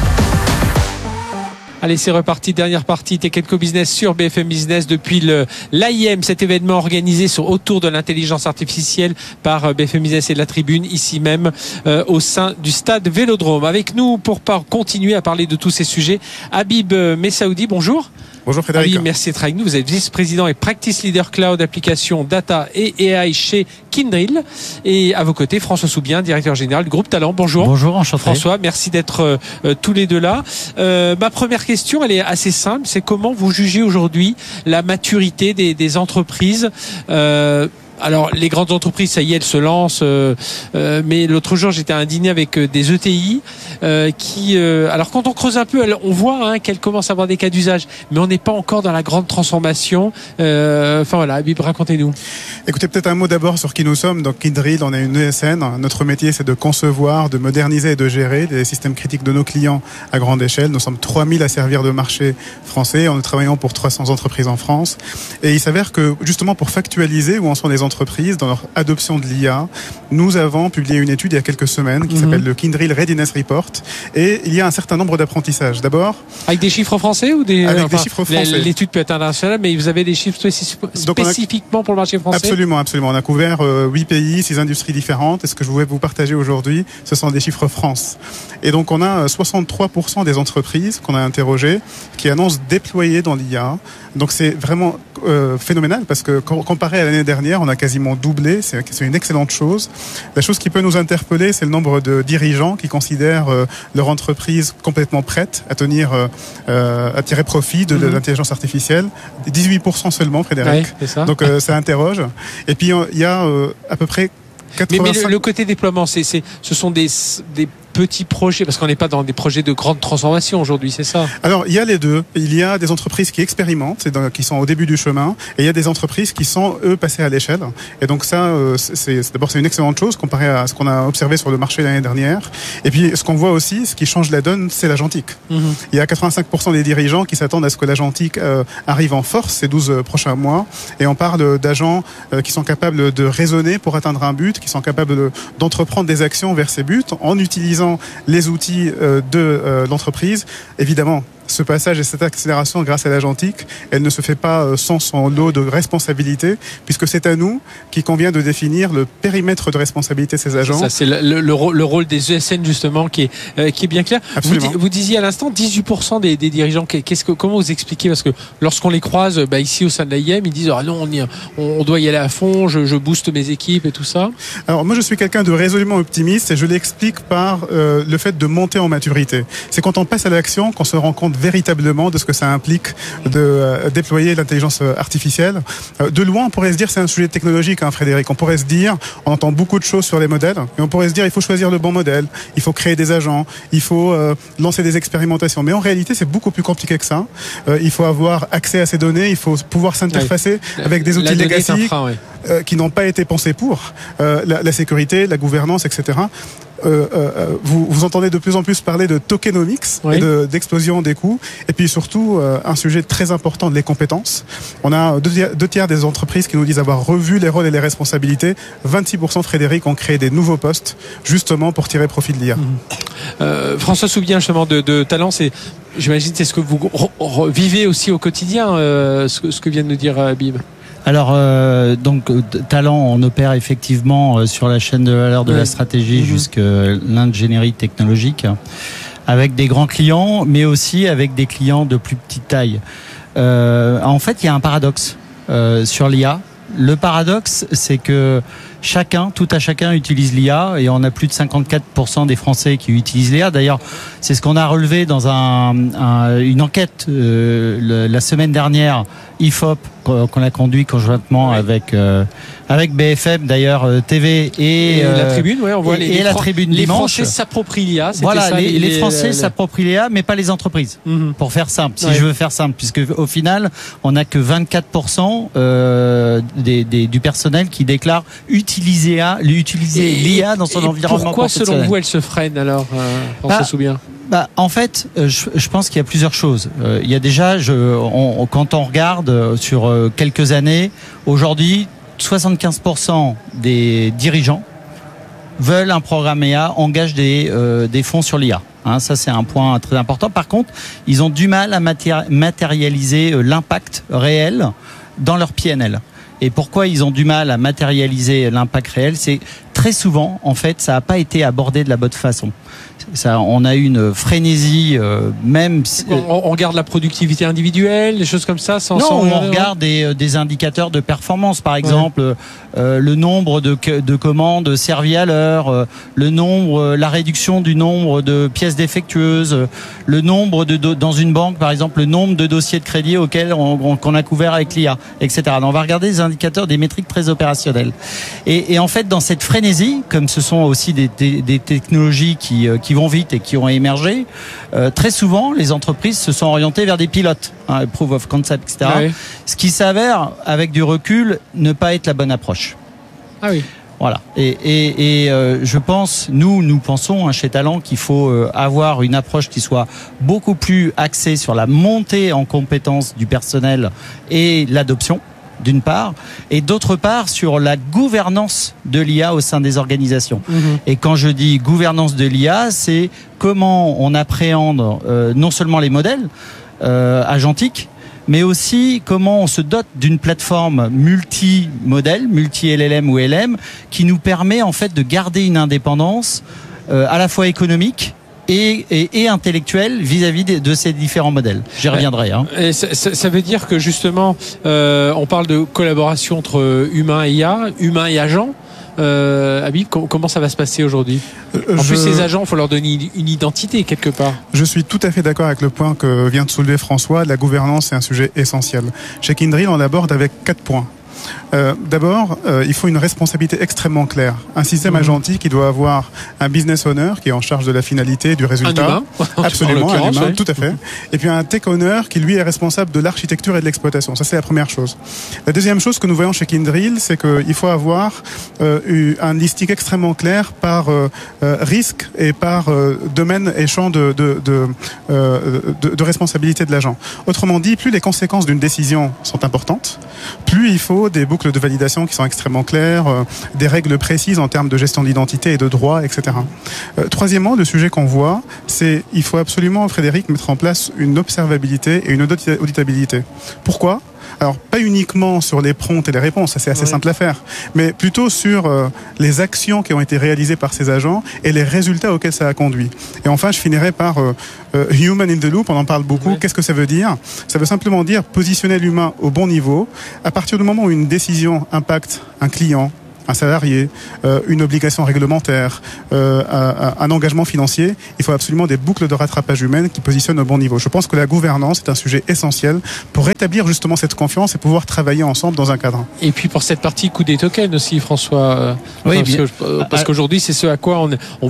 Allez, c'est reparti. Dernière partie Tech and Co Business sur B F M Business depuis le l'A I M, cet événement organisé sur, autour de l'intelligence artificielle par B F M Business et de la Tribune, ici même euh, au sein du stade Vélodrome. Avec nous pour continuer à parler de tous ces sujets, Habib Messaoudi, bonjour. Bonjour Frédéric. Habib, merci d'être avec nous. Vous êtes vice-président et practice leader cloud, application, data et A I chez Kyndryl. Et à vos côtés, François Soubien, directeur général du groupe Talent. Bonjour. Bonjour, enchanté. François, merci d'être euh, tous les deux là. Euh, ma première question, elle est assez simple. C'est comment vous jugez aujourd'hui la maturité des, des entreprises euh, Alors, les grandes entreprises, ça y est, elles se lancent. Euh, euh, mais l'autre jour, j'étais à un dîner avec des E T I euh, qui... Euh, alors, quand on creuse un peu, on voit hein, qu'elles commencent à avoir des cas d'usage. Mais on n'est pas encore dans la grande transformation. Euh, enfin, voilà, Habib, racontez-nous. Écoutez, peut-être un mot d'abord sur qui nous sommes. Donc, Kyndryl, on est une E S N. Notre métier, c'est de concevoir, de moderniser et de gérer des systèmes critiques de nos clients à grande échelle. Nous sommes trois mille à servir de marché français. On est travaillant pour trois cents entreprises en France. Et il s'avère que, justement, pour factualiser où en sont les entreprises dans leur adoption de l'I A, nous avons publié une étude il y a quelques semaines qui mmh. s'appelle le Kyndryl Readiness Report, et il y a un certain nombre d'apprentissages. D'abord, avec des chiffres français ou des avec enfin, des chiffres français. L'étude peut être internationale, mais vous avez des chiffres spécifiquement a... pour le marché français. Absolument, absolument. On a couvert euh, huit pays, six industries différentes. Et ce que je voulais vous partager aujourd'hui, ce sont des chiffres France. Et donc, on a soixante-trois pour cent des entreprises qu'on a interrogées qui annoncent déployer dans l'I A. Donc, c'est vraiment euh, phénoménal parce que comparé à l'année dernière, on a quasiment doublé. C'est, c'est une excellente chose. La chose qui peut nous interpeller, c'est le nombre de dirigeants qui considèrent euh, leur entreprise complètement prête à tenir, euh, à tirer profit de, de l'intelligence artificielle. dix-huit pour cent seulement, Frédéric. Ouais, c'est ça. Donc euh, ça interroge. Et puis il y a euh, à peu près quatre-vingt-cinq... Mais, mais le, le côté déploiement, c'est, c'est, ce sont des, des petits projets, parce qu'on n'est pas dans des projets de grande transformation aujourd'hui, c'est ça? Alors, il y a les deux. Il y a des entreprises qui expérimentent, qui sont au début du chemin, et il y a des entreprises qui sont, eux, passées à l'échelle. Et donc ça, c'est, c'est, d'abord, c'est une excellente chose comparé à ce qu'on a observé sur le marché l'année dernière. Et puis, ce qu'on voit aussi, ce qui change la donne, c'est l'agentique. Mm-hmm. Il y a quatre-vingt-cinq pour cent des dirigeants qui s'attendent à ce que l'agentique euh, arrive en force ces douze prochains mois. Et on parle d'agents euh, qui sont capables de raisonner pour atteindre un but, qui sont capables de, d'entreprendre des actions vers ces buts en utilisant les outils de euh, l'entreprise. Évidemment, ce passage et cette accélération grâce à l'agentique, elle ne se fait pas sans son lot de responsabilité, puisque c'est à nous qu'il convient de définir le périmètre de responsabilité de ces agents. C'est ça, c'est le, le, le rôle des E S N justement qui est, euh, qui est bien clair. Vous, vous disiez à l'instant dix-huit pour cent des, des dirigeants. Qu'est-ce que, comment vous expliquez? Parce que lorsqu'on les croise bah, ici au sein de l'A I M, ils disent ah non, on, y, on doit y aller à fond, je, je booste mes équipes et tout ça. Alors moi je suis quelqu'un de résolument optimiste et je l'explique par euh, le fait de monter en maturité. C'est quand on passe à l'action qu'on se rend compte véritablement de ce que ça implique de euh, déployer l'intelligence artificielle. Euh, de loin, on pourrait se dire c'est un sujet technologique, hein, Frédéric. On pourrait se dire, on entend beaucoup de choses sur les modèles, et on pourrait se dire il faut choisir le bon modèle, il faut créer des agents, il faut euh, lancer des expérimentations. Mais en réalité, c'est beaucoup plus compliqué que ça. Euh, il faut avoir accès à ces données, il faut pouvoir s'interfacer oui. avec des outils legacy oui. euh, qui n'ont pas été pensés pour euh, la, la sécurité, la gouvernance, et cetera. Euh, euh, vous, vous entendez de plus en plus parler de tokenomics oui. et de, d'explosion des coûts, et puis surtout euh, un sujet très important, les compétences. On a deux, deux tiers des entreprises qui nous disent avoir revu les rôles et les responsabilités. vingt-six pour cent, Frédéric, ont créé des nouveaux postes justement pour tirer profit de l'I A. Mmh. Euh, François Soubien, justement, de, de Talent, c'est, j'imagine, c'est ce que vous re- re- vivez aussi au quotidien, euh, ce, que, ce que vient de nous dire euh, Bib. Alors, euh, donc, Talent, on opère effectivement euh, sur la chaîne de valeur de oui. la stratégie mmh. jusqu'à l'ingénierie technologique, avec des grands clients, mais aussi avec des clients de plus petite taille. Euh, en fait, il y a un paradoxe euh, sur l'I A. Le paradoxe, c'est que chacun, tout à chacun utilise l'I A, et on a plus de cinquante-quatre pour cent des Français qui utilisent l'I A. D'ailleurs, c'est ce qu'on a relevé dans un, un, une enquête euh, le, la semaine dernière, I F O P, qu'on a conduit conjointement oui. avec euh, avec B F M d'ailleurs euh, T V et, et euh, la Tribune, ouais, on voit et, les, et les la Fran- Tribune les dimanche. Français s'approprient l'I A. Voilà, ça, les, les, les Français les... s'approprient l'I A, mais pas les entreprises. Mm-hmm. Pour faire simple, si ouais. je veux faire simple, puisque au final, on n'a que vingt-quatre pour cent euh, des, des, du personnel qui déclare utiliser, A, utiliser l'I A dans son et environnement pourquoi, professionnel. Pourquoi, selon vous, elle se freine alors, euh, François bah, Soubien? Bah, en fait, je, je pense qu'il y a plusieurs choses. Euh, il y a déjà, je, on, quand on regarde sur euh, quelques années, aujourd'hui, soixante-quinze pour cent des dirigeants veulent un programme I A, engagent des, euh, des fonds sur l'I A. Hein, ça, c'est un point très important. Par contre, ils ont du mal à matéri- matérialiser euh, l'impact réel dans leur P N L. Et pourquoi ils ont du mal à matérialiser l'impact réel? C'est très souvent, en fait, ça n'a pas été abordé de la bonne façon. Ça, on a eu une frénésie, euh, même. On, on regarde la productivité individuelle, des choses comme ça, sans. Non, sans on regarde des, des indicateurs de performance, par exemple, ouais. euh, le nombre de, de commandes servies à l'heure, euh, le nombre, euh, la réduction du nombre de pièces défectueuses, euh, le nombre de do- dans une banque, par exemple, le nombre de dossiers de crédit auxquels on, on, qu'on a couvert avec l'I A, et cetera. Donc, on va regarder des indicateurs, des métriques très opérationnelles. Et, et en fait, dans cette frénésie, comme ce sont aussi des, des, des technologies qui, qui vont vite et qui ont émergé, euh, très souvent les entreprises se sont orientées vers des pilotes, hein, proof of concept, et cetera. Ah oui. Ce qui s'avère, avec du recul, ne pas être la bonne approche. Ah oui. Voilà. Et, et, et euh, je pense, nous, nous pensons hein, chez Talent qu'il faut euh, avoir une approche qui soit beaucoup plus axée sur la montée en compétences du personnel et l'adoption, d'une part, et d'autre part sur la gouvernance de l'I A au sein des organisations. Mmh. Et quand je dis gouvernance de l'I A, c'est comment on appréhende euh, non seulement les modèles euh, agentiques, mais aussi comment on se dote d'une plateforme multi-modèle, multi-L L M ou L M, qui nous permet en fait de garder une indépendance euh, à la fois économique et, et, et intellectuelle vis-à-vis de, de ces différents modèles. J'y reviendrai. Hein. Et ça, ça, ça veut dire que justement, euh, on parle de collaboration entre humain et I A, humain et agent. Euh, Habib, comment ça va se passer aujourd'hui ? En Je... plus, ces agents, il faut leur donner une identité quelque part. Je suis tout à fait d'accord avec le point que vient de soulever François. La gouvernance est un sujet essentiel. Chez Kyndryl, on l'aborde avec quatre points. Euh, d'abord, euh, il faut une responsabilité extrêmement claire. Un système mmh. agentique qui doit avoir un business owner qui est en charge de la finalité, du résultat. Un humain. Absolument, un humain, ouais. tout à fait. Et puis un tech owner qui lui est responsable de l'architecture et de l'exploitation. Ça, c'est la première chose. La deuxième chose que nous voyons chez Kyndryl, c'est qu'il faut avoir euh, un listing extrêmement clair par euh, euh, risque et par euh, domaine et champ de, de, de, euh, de, de responsabilité de l'agent. Autrement dit, plus les conséquences d'une décision sont importantes, plus il faut des boucles de validation qui sont extrêmement claires, euh, des règles précises en termes de gestion d'identité et de droit, et cetera. Euh, troisièmement, le sujet qu'on voit, c'est il faut absolument, Frédéric, mettre en place une observabilité et une auditabilité. Pourquoi ? Alors, pas uniquement sur les prompts et les réponses, ça c'est assez oui. simple à faire, mais plutôt sur euh, les actions qui ont été réalisées par ces agents et les résultats auxquels ça a conduit. Et enfin, je finirai par euh, euh, Human in the Loop, on en parle beaucoup. Oui. Qu'est-ce que ça veut dire ? Ça veut simplement dire positionner l'humain au bon niveau. À partir du moment où une décision impacte un client, un salarié, euh, une obligation réglementaire, euh, un, un engagement financier, il faut absolument des boucles de rattrapage humaines qui positionnent au bon niveau. Je pense que la gouvernance est un sujet essentiel pour rétablir justement cette confiance et pouvoir travailler ensemble dans un cadre. Et puis pour cette partie coût des tokens aussi, François, oui, parce, que, parce qu'aujourd'hui c'est ce à quoi on, on